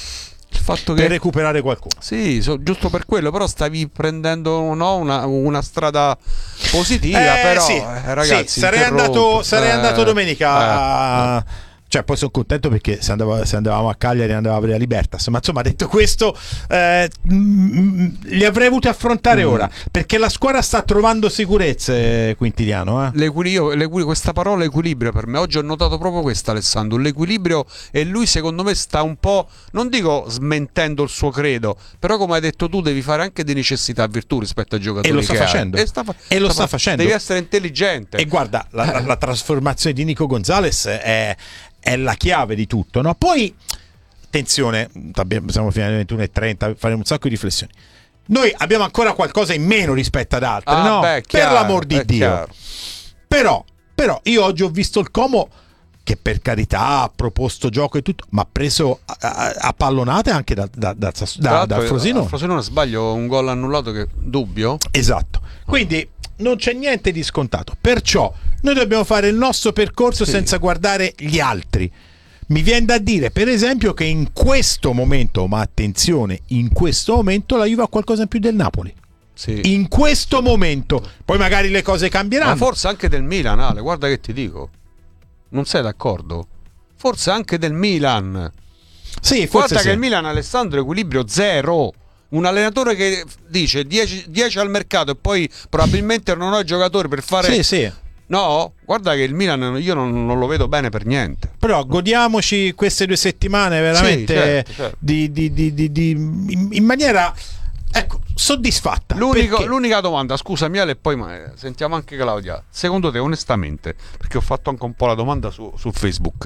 Il fatto che Per recuperare qualcuno. sì, so- giusto per quello, però stavi prendendo no, una, una strada positiva, Eh, però sì, eh, ragazzi, sì, sarei interrompo. andato, sarei Eh, andato domenica eh, a- cioè poi sono contento perché se, andavo- se andavamo a Cagliari andavo a vedere la Libertas, ma insomma detto questo eh, mm, li avrei avuti affrontare Mm. ora, perché la squadra sta trovando sicurezze, Quintiliano, eh. L'equilibrio, l'equilibrio- questa parola equilibrio per me oggi ho notato proprio questa, Alessandro, l'equilibrio, e lui secondo me sta un po', non dico smentendo il suo credo, però come hai detto tu devi fare anche di necessità virtù rispetto ai giocatori E lo sta che hai. facendo. e, sta fa- E lo sta sta fa- facendo. devi essere intelligente. E guarda, la, la- la trasformazione di Nico Gonzalez è, è la chiave di tutto, no? Poi, attenzione, abbiamo- siamo fino alle ventuno e trenta, faremo un sacco di riflessioni. Noi abbiamo ancora qualcosa in meno rispetto ad altri, Ah, no? beh, Per chiaro, l'amor di è Dio. chiaro. Però, però, io oggi ho visto il Como che per carità ha proposto gioco e tutto, ma ha preso a, a- a pallonate anche da, da, da, Tra da, l'altro, dal Frosinone. al Frosinone sbaglio un gol annullato che dubbio. Esatto. Quindi non c'è niente di scontato. Perciò noi dobbiamo fare il nostro percorso Sì. senza guardare gli altri. Mi viene da dire, per esempio, che in questo momento, ma attenzione, in questo momento la Juve ha qualcosa in più del Napoli. Sì. In questo momento. Poi magari le cose cambieranno. Ma forse anche del Milan, Ale, guarda che ti dico. Non sei d'accordo? Forse anche del Milan. Sì, forse Guarda sì. che il Milan, Alessandro, equilibrio zero. Un allenatore che dice dieci al mercato e poi probabilmente non ho i giocatori per fare... Sì, sì. No, guarda che il Milan io non, non lo vedo bene per niente. Però godiamoci queste due settimane veramente Sì, certo, certo. Di, di- di- di- di- in, in maniera, ecco, soddisfatta. L'unico- Perché- l'unica domanda, scusami Ale, e poi ma- sentiamo anche Claudia. Secondo te, onestamente, perché ho fatto anche un po' la domanda su, su Facebook,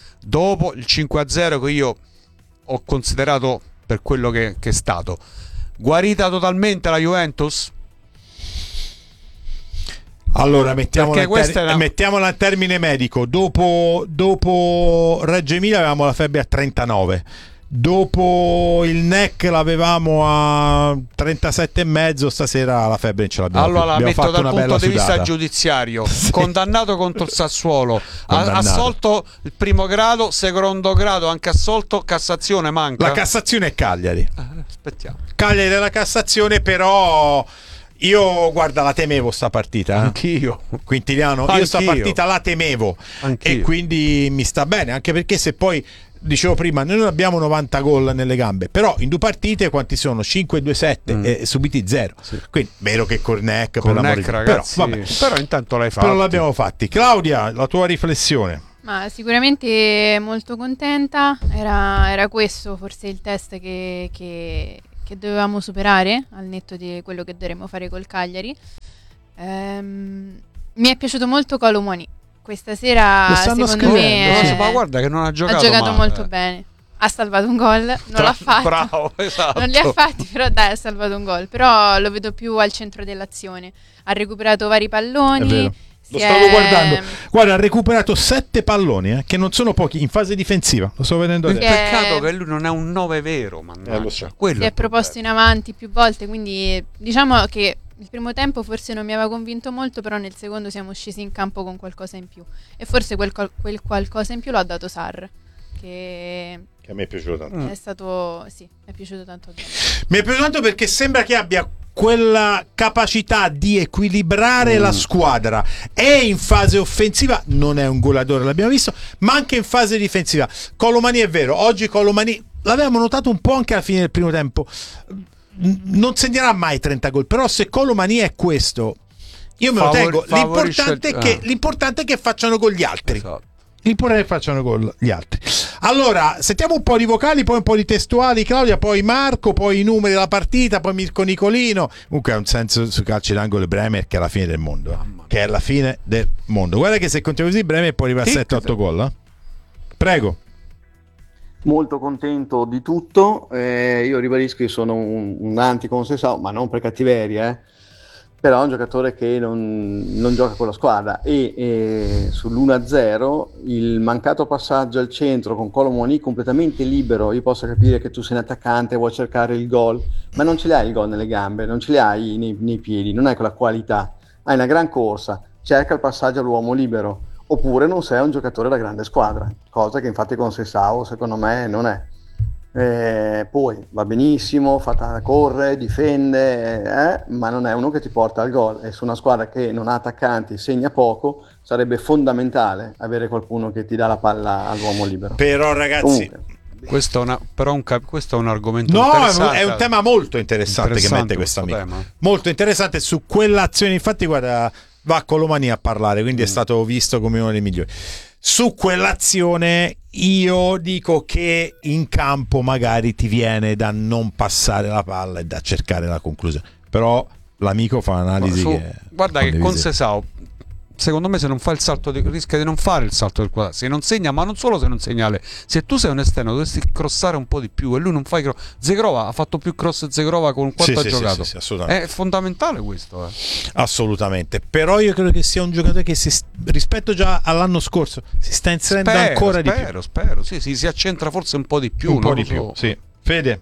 dopo il cinque a zero che io ho considerato per quello che, che è stato, guarita totalmente la Juventus? Allora, mettiamola Perché in, ter- questa è una- mettiamola in termine medico. Dopo, dopo Reggio Emilia avevamo la febbre a trentanove. Dopo il N E C l'avevamo a trentasette e mezzo. Stasera la febbre non ce l'abbiamo Allora più. la Abbiamo metto fatto dal una punto bella di vista sudata. giudiziario. Sì. Condannato contro il Sassuolo, ha Condannato. assolto il primo grado, secondo grado anche assolto, Cassazione manca. La Cassazione è Cagliari. Eh, aspettiamo. Cagliari della Cassazione, però Io guarda la temevo sta partita, eh? Anch'io. Quintiliano, io Anch'io. sta partita la temevo. Anch'io. E quindi mi sta bene, anche perché se poi dicevo prima, noi non abbiamo novanta gol nelle gambe, però in due partite quanti sono? cinque, due, sette Mm. e subiti zero. Sì. Quindi vero che Cornec, per l'amore Cornec, di Dio. ragazzi, però, vabbè, però intanto l'hai fatto. però l'abbiamo fatti. Claudia, la tua riflessione. Ma sicuramente molto contenta, era, era questo forse il test che, che- che dovevamo superare, al netto di quello che dovremmo fare col Cagliari. Ehm, mi è piaciuto molto Kolo Muani. Questa sera Lo stanno secondo scrivendo, me sì. eh, ma guarda che non ha giocato ha giocato male. molto bene. Ha salvato un gol, non Tra- l'ha fatto. Bravo, esatto. Non li ha fatti, però dai, ha salvato un gol. Però lo vedo più al centro dell'azione. Ha recuperato vari È palloni. vero. si Lo stavo è- guardando. Guarda, ha recuperato sette palloni, eh, che non sono pochi, in fase difensiva. Lo sto vedendo Il adesso. Che- peccato che lui non è un nove vero, mannaggia. Eh, lo so. Quello Si è è il proposto in avanti più volte, quindi diciamo che il primo tempo forse non mi aveva convinto molto, però nel secondo siamo scesi in campo con qualcosa in più. E forse quel, qual- quel qualcosa in più l'ha dato Sarr, che Che a me è piaciuto tanto. Mm. è stato... sì, mi è piaciuto tanto. Mi è piaciuto tanto perché sembra che abbia quella capacità di equilibrare Mm. la squadra. È in fase offensiva, non è un goleadore, l'abbiamo visto, ma anche in fase difensiva. Colomani è vero, oggi Colomani l'avevamo notato un po' anche alla fine del primo tempo. N- Non segnerà mai trenta gol, però se Colomani è questo, io me lo Favor- tengo. favorisce L'importante, il- è che, ah. l'importante è che facciano gol gli altri. Esatto. L'importante è che facciano gol gli altri. Allora, sentiamo un po' di vocali, poi un po' di testuali, Claudia, poi Marco, poi i numeri della partita, poi Mirko Nicolino. Comunque ha un senso su calci d'angolo e Bremer che è la fine del mondo. eh. Che è la fine del mondo. Guarda che se continua così Bremer può arrivare a Sì, sette otto gol. eh. Prego. Molto contento di tutto, eh, io ribadisco che sono un, un anti-Consesao, ma non per cattiveria, eh. Però è un giocatore che non, non gioca con la squadra e, e sull'uno a zero il mancato passaggio al centro con Kolo Muani completamente libero, io posso capire che tu sei un attaccante e vuoi cercare il gol, ma non ce li hai il gol nelle gambe, non ce li hai nei, nei piedi, non hai quella qualità, hai una gran corsa, cerca il passaggio all'uomo libero. Oppure non sei un giocatore da grande squadra, cosa che infatti con Sessao secondo me non è. Eh, poi va benissimo, fa, corre, difende, eh, ma non è uno che ti porta al gol. E su una squadra che non ha attaccanti, segna poco, sarebbe fondamentale avere qualcuno che ti dà la palla all'uomo libero. Però ragazzi, Comunque, Questo è, una, però un cap- questo è un argomento no, è un, interessante. è un tema molto interessante, Interessante che mette questo questo amico. tema. Molto interessante su quell'azione. Infatti, guarda, va Colomani a parlare, quindi Mm. è stato visto come uno dei migliori. Su quell'azione io dico che in campo magari ti viene da non passare la palla e da cercare la conclusione. Però l'amico fa un'analisi Su- che guarda che con condivisibile. Sesao secondo me se non fa il salto di, rischia di non fare il salto del quadrato, se non segna, ma non solo se non segnale, se tu sei un esterno dovresti crossare un po' di più e lui non fa i cross. Zegrova ha fatto più cross Zegrova con quanto Sì, ha sì, giocato, sì, sì, assolutamente. è fondamentale questo, eh. Assolutamente. Però io credo che sia un giocatore che si, rispetto già all'anno scorso si sta inserendo spero, ancora di più. spero, spero, sì, sì, si accentra forse un po' di più, Un po' non di lo più, so. sì. Fede.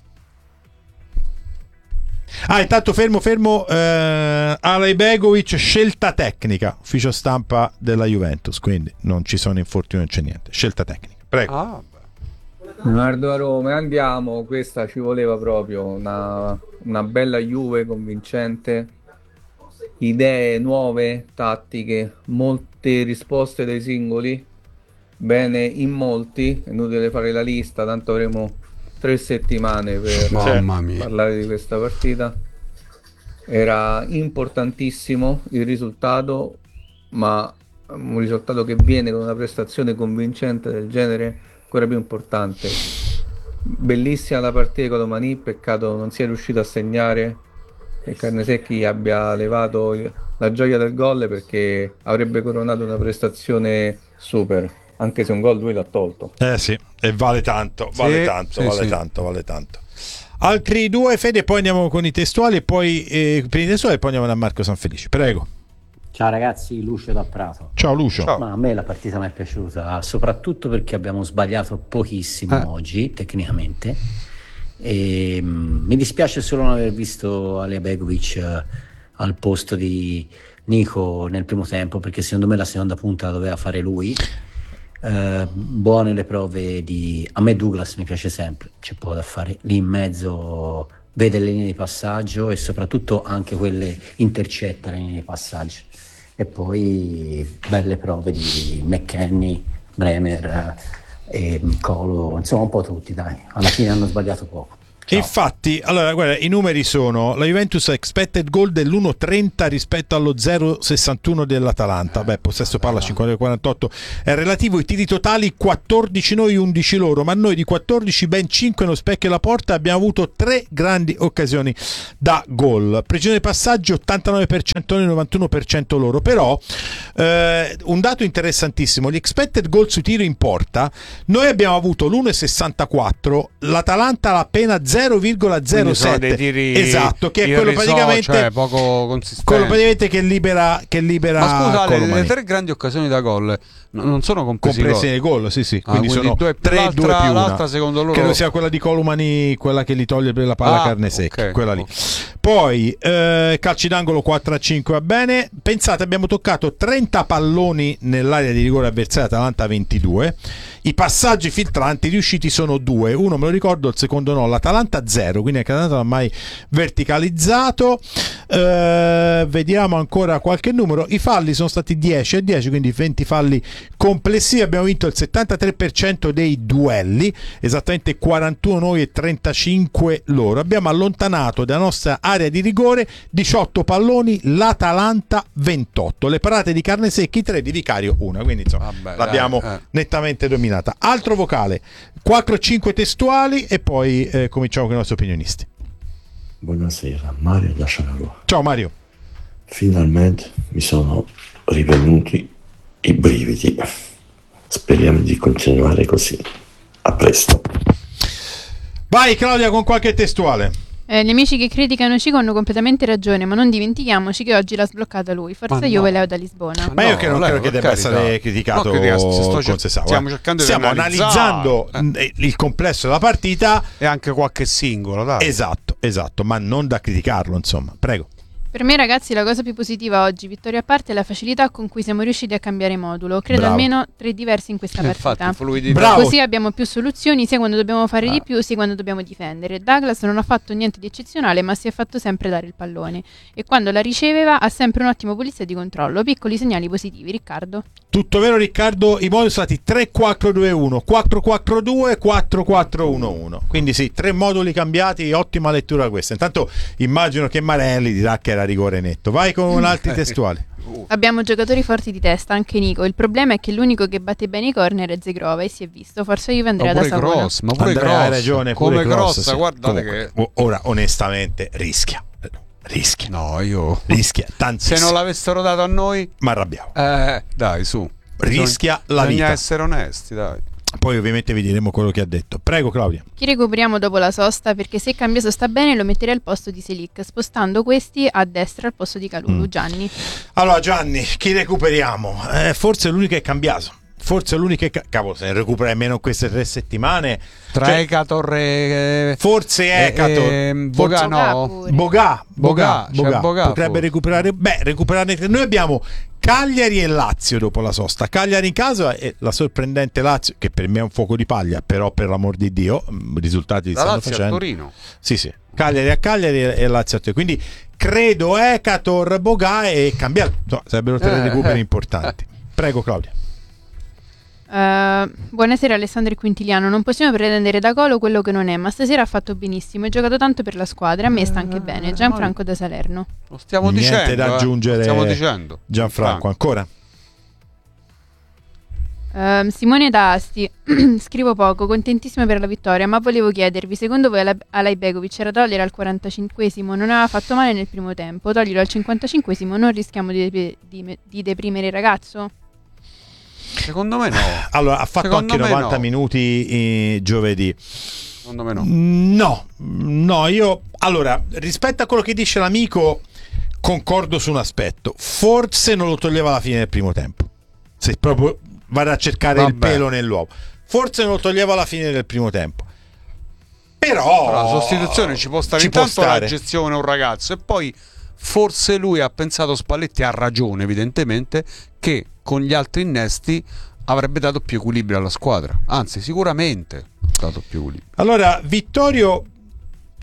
Ah, intanto fermo, fermo. Eh, Alej Begovic, scelta tecnica, ufficio stampa della Juventus. Quindi non ci sono infortuni, non c'è niente. Scelta tecnica. Prego. Ah, beh. Leonardo a Roma, andiamo, questa ci voleva proprio una, una bella Juve convincente, idee nuove, tattiche, molte risposte dai singoli, bene in molti, è inutile fare la lista, tanto avremo tre settimane per Mamma mia. parlare di questa partita. Era importantissimo il risultato, ma un risultato che viene con una prestazione convincente del genere ancora più importante. Bellissima la partita con Domani, peccato non sia riuscito a segnare e Carnesecchi abbia levato la gioia del gol, perché avrebbe coronato una prestazione super, anche se un gol lui l'ha tolto. Eh sì, e vale tanto, vale Sì, tanto, sì, vale sì. tanto, vale tanto. Altri due, Fede, poi andiamo con i testuali e poi eh, per i testuali e poi andiamo da Marco Sanfelice. Prego. Ciao ragazzi, Lucio da Prato. Ciao Lucio. Ciao. Ma a me la partita mi è piaciuta, soprattutto perché abbiamo sbagliato pochissimo Eh. oggi, tecnicamente. E, mm, mi dispiace solo non aver visto Alej Begovic eh, al posto di Nico nel primo tempo, perché secondo me la seconda punta la doveva fare lui. Eh, buone le prove di... A me Douglas mi piace sempre, c'è poco da fare. Lì in mezzo vede le linee di passaggio e soprattutto anche quelle intercetta le linee di passaggio. E poi belle prove di McKennie, Bremer e Colo, insomma un po' tutti, dai, alla fine hanno sbagliato poco. Ciao. Infatti, allora guarda, i numeri sono: la Juventus ha expected goal dell'uno virgola trenta rispetto allo zero virgola sessantuno dell'Atalanta. Beh, possesso palla cinquanta quarantotto è relativo. I tiri totali quattordici noi, undici loro, ma noi di quattordici ben cinque nello specchio della porta. Abbiamo avuto tre grandi occasioni da gol. Precisione di passaggio ottantanove per cento noi, novantuno per cento loro. Però eh, un dato interessantissimo: gli expected goal sui tiri in porta, noi abbiamo avuto l'uno virgola sessantaquattro, l'Atalanta l'ha appena zero virgola zero sette, esatto, che è quello praticamente, cioè poco consistente, quello praticamente che libera, che libera. Ma scusa, le, Colomani. le tre grandi occasioni da gol non sono compresi comprese nei gol, sì sì, ah, quindi, quindi sono due, tre, due più una. L'altra secondo loro credo sia quella di Colomani, quella che gli toglie la palla ah, carne secca, okay, quella lì. okay. Poi eh, calci d'angolo quattro a cinque, va bene. Pensate, abbiamo toccato trenta palloni nell'area di rigore avversaria, Atalanta ventidue. I passaggi filtranti riusciti sono due, uno me lo ricordo, il secondo no. L'Atalanta zero, quindi l'Atalanta non ha mai verticalizzato. Eh, vediamo ancora qualche numero. I falli sono stati dieci a dieci, quindi venti falli complessivi. Abbiamo vinto il settantatré per cento dei duelli, esattamente quarantuno noi e trentacinque loro. Abbiamo allontanato dalla nostra area di rigore diciotto palloni, l'Atalanta ventotto. Le parate di carne secchi tre, di Vicario una, quindi insomma Vabbè, l'abbiamo dai, eh. nettamente dominata. Altro vocale, quattro cinque testuali e poi eh, cominciamo con i nostri opinionisti. Buonasera, Mario da Sciararo. Ciao Mario. Finalmente mi sono rivenuti i brividi. Speriamo di continuare così. A presto. Vai Claudia con qualche testuale. Eh, gli amici che criticano Cico hanno completamente ragione, ma non dimentichiamoci che oggi l'ha sbloccata lui. Forza Ma io no. ve leo da Lisbona. Ma io che non lei, credo che per debba carità. essere criticato No, criticato, sto cer- Concesao, stiamo eh. cercando di Stiamo analizzare, analizzando eh. il complesso della partita e anche qualche singolo, dai. esatto, esatto, ma non da criticarlo, insomma, prego. Per me ragazzi la cosa più positiva oggi, vittoria a parte, è la facilità con cui siamo riusciti a cambiare modulo. Credo Bravo. almeno tre diversi in questa Eh, partita. infatti, fluidità. Bravo. Così abbiamo più soluzioni sia quando dobbiamo fare Ah. di più sia quando dobbiamo difendere. Douglas non ha fatto niente di eccezionale, ma si è fatto sempre dare il pallone e quando la riceveva ha sempre un ottimo pulizia di controllo. Piccoli segnali positivi, Riccardo. Tutto vero Riccardo, i moduli sono stati tre quattro due uno, quattro quattro due, quattro quattro uno uno. Quindi sì, tre moduli cambiati, ottima lettura questa. Intanto immagino che Marelli dirà che era rigore netto. Vai con altri testuali. Abbiamo giocatori forti di testa, anche Nico. Il problema è che l'unico che batte bene i corner è Zegrova e si è visto. Forse Juve Andrea Ma da pure Savona. Cross, ma pure Andrea, Cross, hai ragione, pure come Cross, Cross, sì. guardate Comunque, che o- ora onestamente rischia. Rischia. no, io Rischia tantissimo. se non l'avessero dato a noi, Ma arrabbiamo. eh, dai, su. Rischia Bisogna- la bisogna vita. essere onesti, dai. Poi ovviamente vi diremo quello che ha detto. Prego Claudia. Chi recuperiamo dopo la sosta? Perché se Cambiaso sta bene lo metterei al posto di Selic, spostando questi a destra al posto di Calulu. Mm. Gianni. Allora Gianni, chi recuperiamo? Eh, forse l'unico è cambiato. Forse l'unico è ca- cavolo, se ne recupera almeno queste tre settimane. Tra Cioè, Ecator e forse Ecator, e- e forse- Boga, no. pure. Boga, Boga, Boga, c'è Boga. Boga, potrebbe forse. recuperare. Beh, recuperare. Noi abbiamo Cagliari e Lazio dopo la sosta. Cagliari in casa e la sorprendente Lazio, che per me è un fuoco di paglia, però per l'amor di Dio, mh, risultati li La stanno Lazio a facendo. Torino. Sì, sì. Cagliari a Cagliari e Lazio a Torino. Quindi credo Ecator, Boga e cambiare. No, sarebbero tre Eh, recuperi eh. importanti. Prego Claudia. Uh, buonasera Alessandro e Quintiliano. Non possiamo pretendere da Colo quello che non è, ma stasera ha fatto benissimo. Ha giocato tanto per la squadra. A me sta anche bene. Gianfranco da Salerno. Lo stiamo Niente dicendo. da eh. aggiungere. Lo stiamo dicendo. Gianfranco, ancora? Uh, Simone da Asti. Scrivo poco, contentissimo per la vittoria, ma volevo chiedervi, secondo voi Ala- Alai Begovic era da togliere al quarantacinquesimo? Non aveva fatto male nel primo tempo. Toglierlo al cinquantacinquesimo, non rischiamo di, de- di, di deprimere il ragazzo? Secondo me no. Allora, ha fatto Secondo anche me novanta no. minuti eh, giovedì. Secondo me no. No, no, io allora, rispetto a quello che dice l'amico, concordo su un aspetto. Forse non lo toglieva alla fine del primo tempo. Se proprio vado a cercare il Vabbè. pelo nell'uovo. Forse non lo toglieva alla fine del primo tempo. Però Però la sostituzione ci può stare ci può intanto stare. la gestione un ragazzo e poi forse lui ha pensato, Spalletti ha ragione evidentemente, che con gli altri innesti avrebbe dato più equilibrio alla squadra, anzi sicuramente ha dato più equilibrio. Allora, Vittorio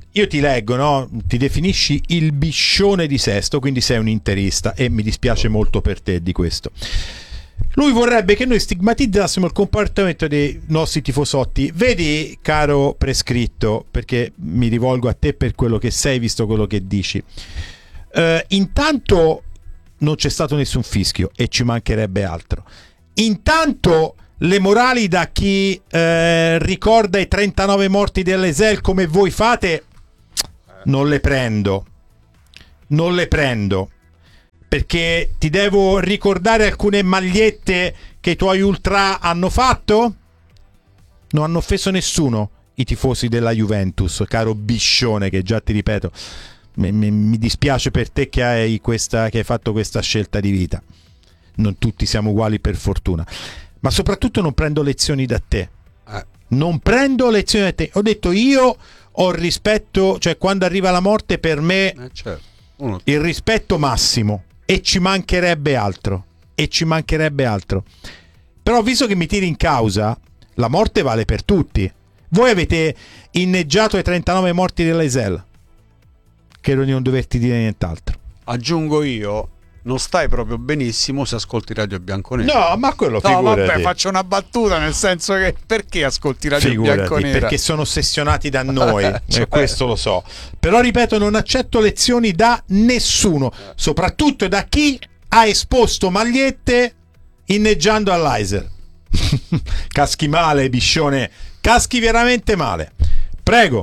io ti leggo, no? Ti definisci il biscione di Sesto, quindi sei un interista e mi dispiace molto per te di questo. Lui vorrebbe che noi stigmatizzassimo il comportamento dei nostri tifosotti. Vedi, caro prescritto, perché mi rivolgo a te per quello che sei, visto quello che dici. Uh, intanto non c'è stato nessun fischio e ci mancherebbe altro. Intanto le morali da chi uh, ricorda i trentanove morti dell'E S E L come voi fate non le prendo. Non le prendo. Perché ti devo ricordare alcune magliette che i tuoi ultra hanno fatto? Non hanno offeso nessuno i tifosi della Juventus, caro biscione, che già ti ripeto, mi, mi, mi dispiace per te che hai, questa, che hai fatto questa scelta di vita. Non tutti siamo uguali, per fortuna. Ma soprattutto non prendo lezioni da te. Non prendo lezioni da te. Ho detto, io ho rispetto, cioè quando arriva la morte per me Eh, certo. Uno- il rispetto massimo. E ci mancherebbe altro, e ci mancherebbe altro. Però visto che mi tiri in causa, la morte vale per tutti. Voi avete inneggiato ai trentanove morti dell'E S E L. Credo di non doverti dire nient'altro. Aggiungo io, non stai proprio benissimo se ascolti Radio Bianconera. No, ma quello No, figurati. vabbè, faccio una battuta, nel senso che perché ascolti Radio Figurati, Bianconera? perché sono ossessionati da noi, Cioè- e questo lo so. Però ripeto, non accetto lezioni da nessuno, soprattutto da chi ha esposto magliette inneggiando all'Aiser. Caschi male, biscione, caschi veramente male. Prego.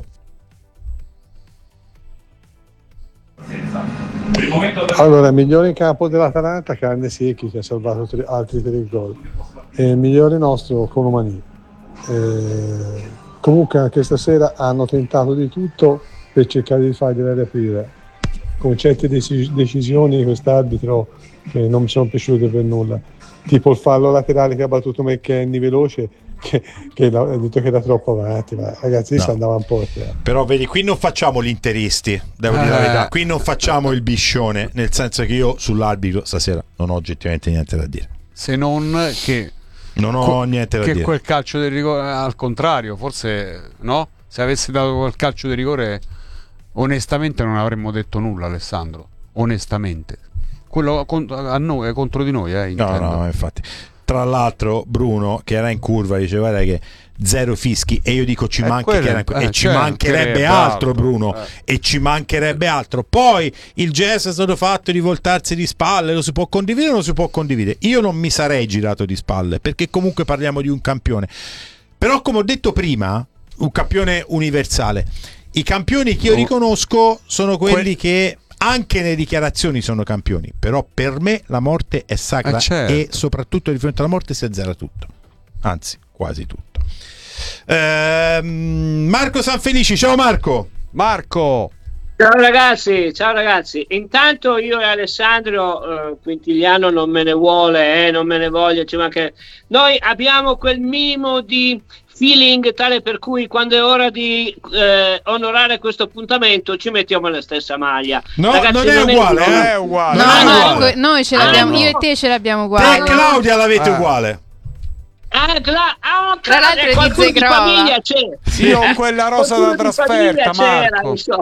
Allora, il migliore in campo dell'Atalanta, Carne Secchi, che ha salvato tre, altri tre gol, e il migliore nostro Colomani. Eh, comunque anche stasera hanno tentato di tutto per cercare di fargliela riaprire, con certe deci- decisioni di quest'arbitro che non mi sono piaciute per nulla, tipo il fallo laterale che ha battuto McKennie veloce, che, che ha detto che era troppo avanti, ma ragazzi No. si andava un po'. Cioè. Però vedi, qui non facciamo gli interisti, devo dire la Eh. verità. Qui non facciamo il biscione, nel senso che io sull'arbitro stasera non ho oggettivamente niente da dire. Se non che Non ho que- niente da che dire. quel calcio di rigore, al contrario, forse no? Se avessi dato quel calcio di rigore, onestamente non avremmo detto nulla, Alessandro. Onestamente, quello con- a noi, contro di noi, eh, No, intendo. no, infatti. Tra l'altro, Bruno, che era in curva, diceva guarda che zero fischi, e io dico ci Eh, manchi quello- che era in curva. eh, e ci certo, mancherebbe mancherebbe altro, altro, Bruno, eh. e ci mancherebbe altro. Poi il gesto è stato fatto di voltarsi di spalle, lo si può condividere o non si può condividere. Io non mi sarei girato di spalle, perché comunque parliamo di un campione. Però, come ho detto prima, un campione universale. I campioni che io Oh. riconosco sono quelli Que- che anche nelle dichiarazioni sono campioni, però per me la morte è sacra, Eh, certo. e soprattutto di fronte alla morte si azzera tutto, anzi quasi tutto. Ehm, Marco Sanfelici, ciao Marco. Marco, Ciao ragazzi, ciao ragazzi. Intanto io e Alessandro eh, Quintiliano non me ne vuole, eh, non me ne voglio, ci manca. Noi abbiamo quel minimo di feeling tale per cui quando è ora di eh, onorare questo appuntamento ci mettiamo la stessa maglia. No, Ragazzi, non è uguale, non eh. è uguale. Non No, è Marco, uguale. noi ce Ah, l'abbiamo, no. io e te ce l'abbiamo Te uguale. e Claudia l'avete Eh. uguale. Ah, cla- ah, Tra l'altro è di qualcuno di Zegrova. famiglia c'è. io ho quella rosa da Qualcuno di famiglia trasferta, c'era, Marco. insomma.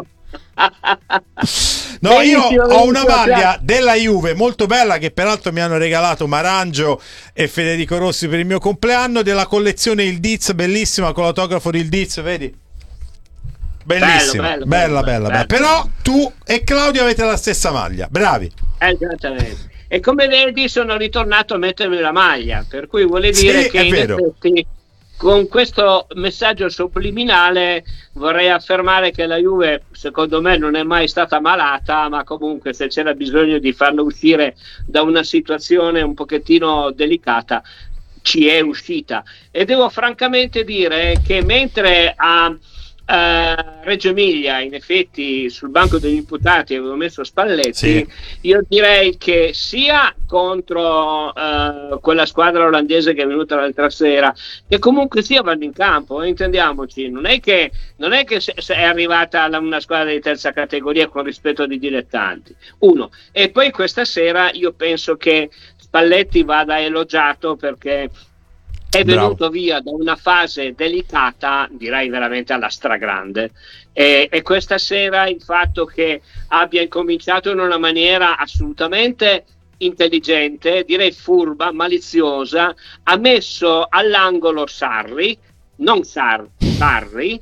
No, io Benissimo, ho una benissimo, maglia grazie. della Juve molto bella, che peraltro mi hanno regalato Marangio e Federico Rossi per il mio compleanno, della collezione Il Diz, bellissima, con l'autografo di Il Diz, vedi? Bellissima, Bello, bello, bella, bello, bella, bella. bello. Però tu e Claudio avete la stessa maglia, bravi. Esattamente. E come vedi sono ritornato a mettermi la maglia, per cui vuole dire Sì, che è in vero. effetti con questo messaggio subliminale vorrei affermare che la Juve secondo me non è mai stata malata, ma comunque se c'era bisogno di farla uscire da una situazione un pochettino delicata ci è uscita. E devo francamente dire che mentre a Uh, Reggio Emilia in effetti sul banco degli imputati avevo messo Spalletti, Sì. io direi che sia contro uh, quella squadra olandese che è venuta l'altra sera, che comunque sia vanno in campo, eh, intendiamoci, non è che, non è che se, se è arrivata la, una squadra di terza categoria con rispetto di dilettanti, uno, e poi questa sera io penso che Spalletti vada elogiato perché è Bravo. venuto via da una fase delicata, direi veramente alla stragrande, e, e questa sera il fatto che abbia incominciato in una maniera assolutamente intelligente, direi furba, maliziosa, ha messo all'angolo Sarri, non Sar, Sarri,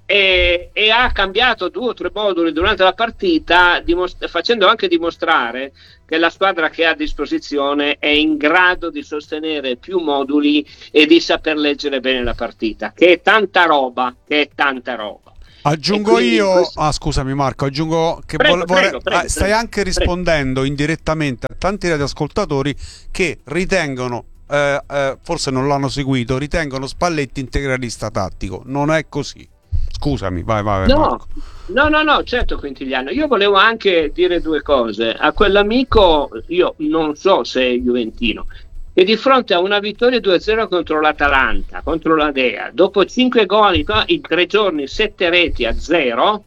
e, e ha cambiato due o tre moduli durante la partita, dimost- facendo anche dimostrare che la squadra che ha a disposizione è in grado di sostenere più moduli e di saper leggere bene la partita, che è tanta roba, che è tanta roba. Aggiungo quindi io, questo- ah scusami Marco, aggiungo che Prego, vol- vorrei- prego, prego, ah, stai prego, anche prego. rispondendo indirettamente a tanti radioascoltatori che ritengono, eh, eh, forse non l'hanno seguito, ritengono Spalletti integralista tattico. Non è così. Scusami, vai, vai, vai No, Marco. no, no, no, certo Quintiliano. Io volevo anche dire due cose. A quell'amico, io non so se è juventino, e di fronte a una vittoria due a zero contro l'Atalanta, contro la Dea, dopo cinque gol in tre giorni, sette reti a zero,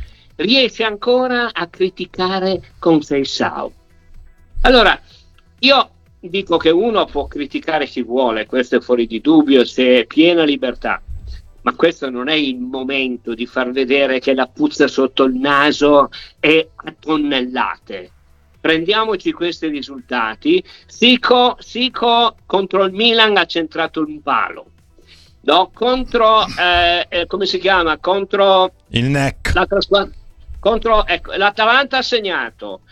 riesce ancora a criticare Conceição. Allora, io dico che uno può criticare chi vuole, questo è fuori di dubbio, c'è piena libertà. Ma questo non è il momento di far vedere che la puzza sotto il naso è a tonnellate. Prendiamoci questi risultati. Sico, Sico contro il Milan ha centrato un palo. No, contro eh, eh, come si chiama? Contro il N E C. l'altra squadra. Contro ecco, l'Atalanta ha segnato.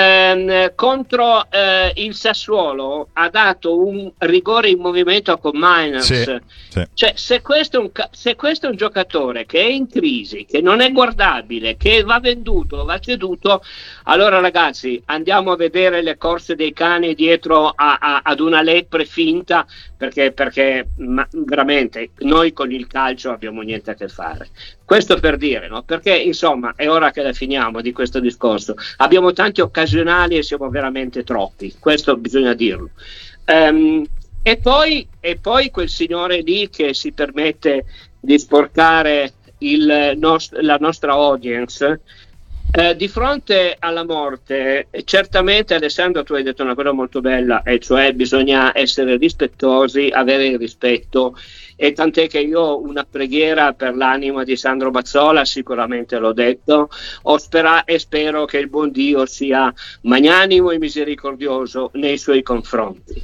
Ehm, contro eh, il Sassuolo ha dato un rigore in movimento a Cominers. Sì, sì. Cioè, se questo, è un, ca- se questo è un giocatore che è in crisi, che non è guardabile, che va venduto, va ceduto, allora ragazzi andiamo a vedere le corse dei cani dietro a, a, ad una lepre finta, perché, perché ma, veramente noi con il calcio abbiamo niente a che fare. Questo per dire, no? Perché insomma è ora che la finiamo di questo discorso. Abbiamo tanti occasionali e siamo veramente troppi, questo bisogna dirlo. Um, e, poi, e poi quel signore lì che si permette di sporcare il nost- la nostra audience, eh, di fronte alla morte, certamente Alessandro tu hai detto una cosa molto bella, e cioè bisogna essere rispettosi, avere il rispetto, e tant'è che io ho una preghiera per l'anima di Sandro Mazzola, sicuramente l'ho detto, ho spera- e spero che il buon Dio sia magnanimo e misericordioso nei suoi confronti.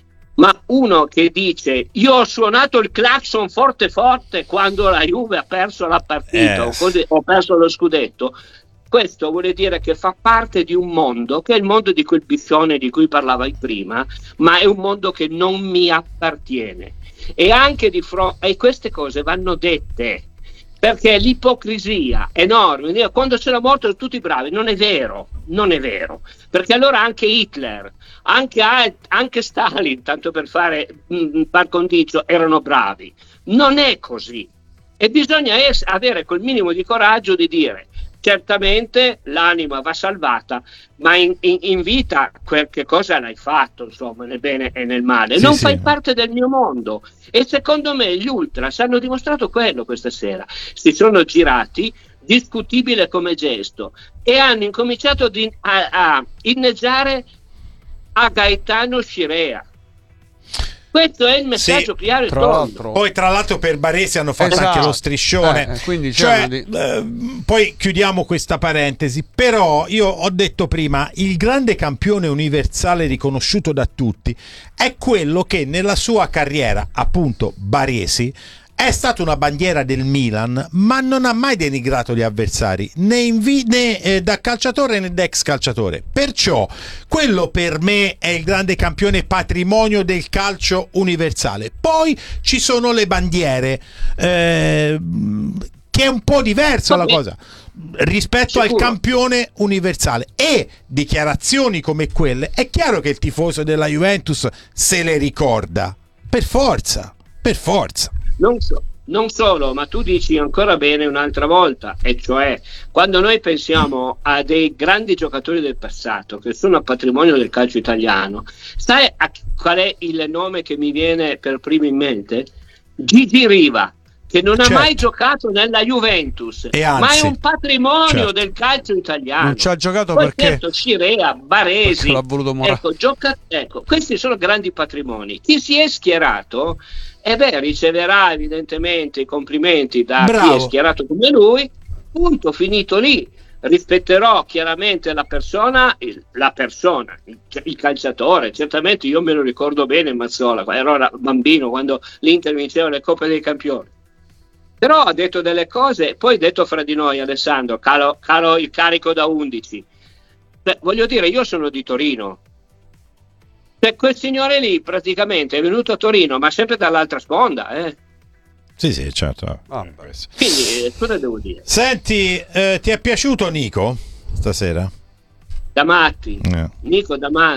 Ma uno che dice io ho suonato il clacson forte forte quando la Juve ha perso la partita, Eh. o così, ho perso lo scudetto, questo vuol dire che fa parte di un mondo che è il mondo di quel biffione di cui parlavi prima, ma è un mondo che non mi appartiene. E anche di fronte, e queste cose vanno dette, perché l'ipocrisia enorme, quando c'è la morte sono tutti bravi, non è vero, non è vero, perché allora anche Hitler, anche, anche Stalin, tanto per fare mh, par condicio, erano bravi. Non è così, e bisogna es- avere quel minimo di coraggio di dire certamente l'anima va salvata, ma in, in, in vita qualche cosa l'hai fatto, insomma, nel bene e nel male. Sì, non sì. fai parte del mio mondo. E secondo me gli ultras hanno dimostrato quello questa sera. Si sono girati, discutibile come gesto, e hanno incominciato di, a, a inneggiare a Gaetano Scirea. Questo è il messaggio Sì, chiaro e tra tondo. l'altro- Poi tra l'altro per Baresi hanno fatto Esatto. anche lo striscione. Eh, quindi cioè, c'erano di- eh, poi chiudiamo questa parentesi. Però io ho detto prima, il grande campione universale riconosciuto da tutti è quello che nella sua carriera, appunto Baresi, è stata una bandiera del Milan, ma non ha mai denigrato gli avversari, né, invi- né eh, da calciatore né da ex calciatore. Perciò quello per me è il grande campione patrimonio del calcio universale. Poi ci sono le bandiere, eh, che è un po' diversa la cosa rispetto al Sicuro. campione universale, e dichiarazioni come quelle è chiaro che il tifoso della Juventus se le ricorda per forza, per forza. Non, so, non solo, ma tu dici ancora bene un'altra volta, e cioè quando noi pensiamo a dei grandi giocatori del passato che sono a patrimonio del calcio italiano, sai a qual è il nome che mi viene per primo in mente? Gigi Riva. che non certo. ha mai giocato nella Juventus, E anzi, ma è un patrimonio certo. del calcio italiano. Non ci ha giocato Poi perché, certo, Scirea, Baresi, perché l'ha voluto Morata. ecco, gioca- ecco, questi sono grandi patrimoni. Chi si è schierato, e beh, riceverà evidentemente i complimenti da Bravo. chi è schierato come lui, punto, finito lì. Rispetterò chiaramente la persona, il, la persona, il, il calciatore. Certamente io me lo ricordo bene Mazzola, ero bambino quando l'Inter vinceva le Coppe dei Campioni. Però ha detto delle cose, poi detto fra di noi, Alessandro, calo, calo il carico da undici. Cioè, voglio dire, io sono di Torino. Cioè, quel signore lì praticamente è venuto a Torino, ma sempre dall'altra sponda, eh. Sì, sì, certo. Ah, Quindi, eh, cosa devo dire? Senti, eh, ti è piaciuto Nico stasera? Da matti, Eh. Nico da matti.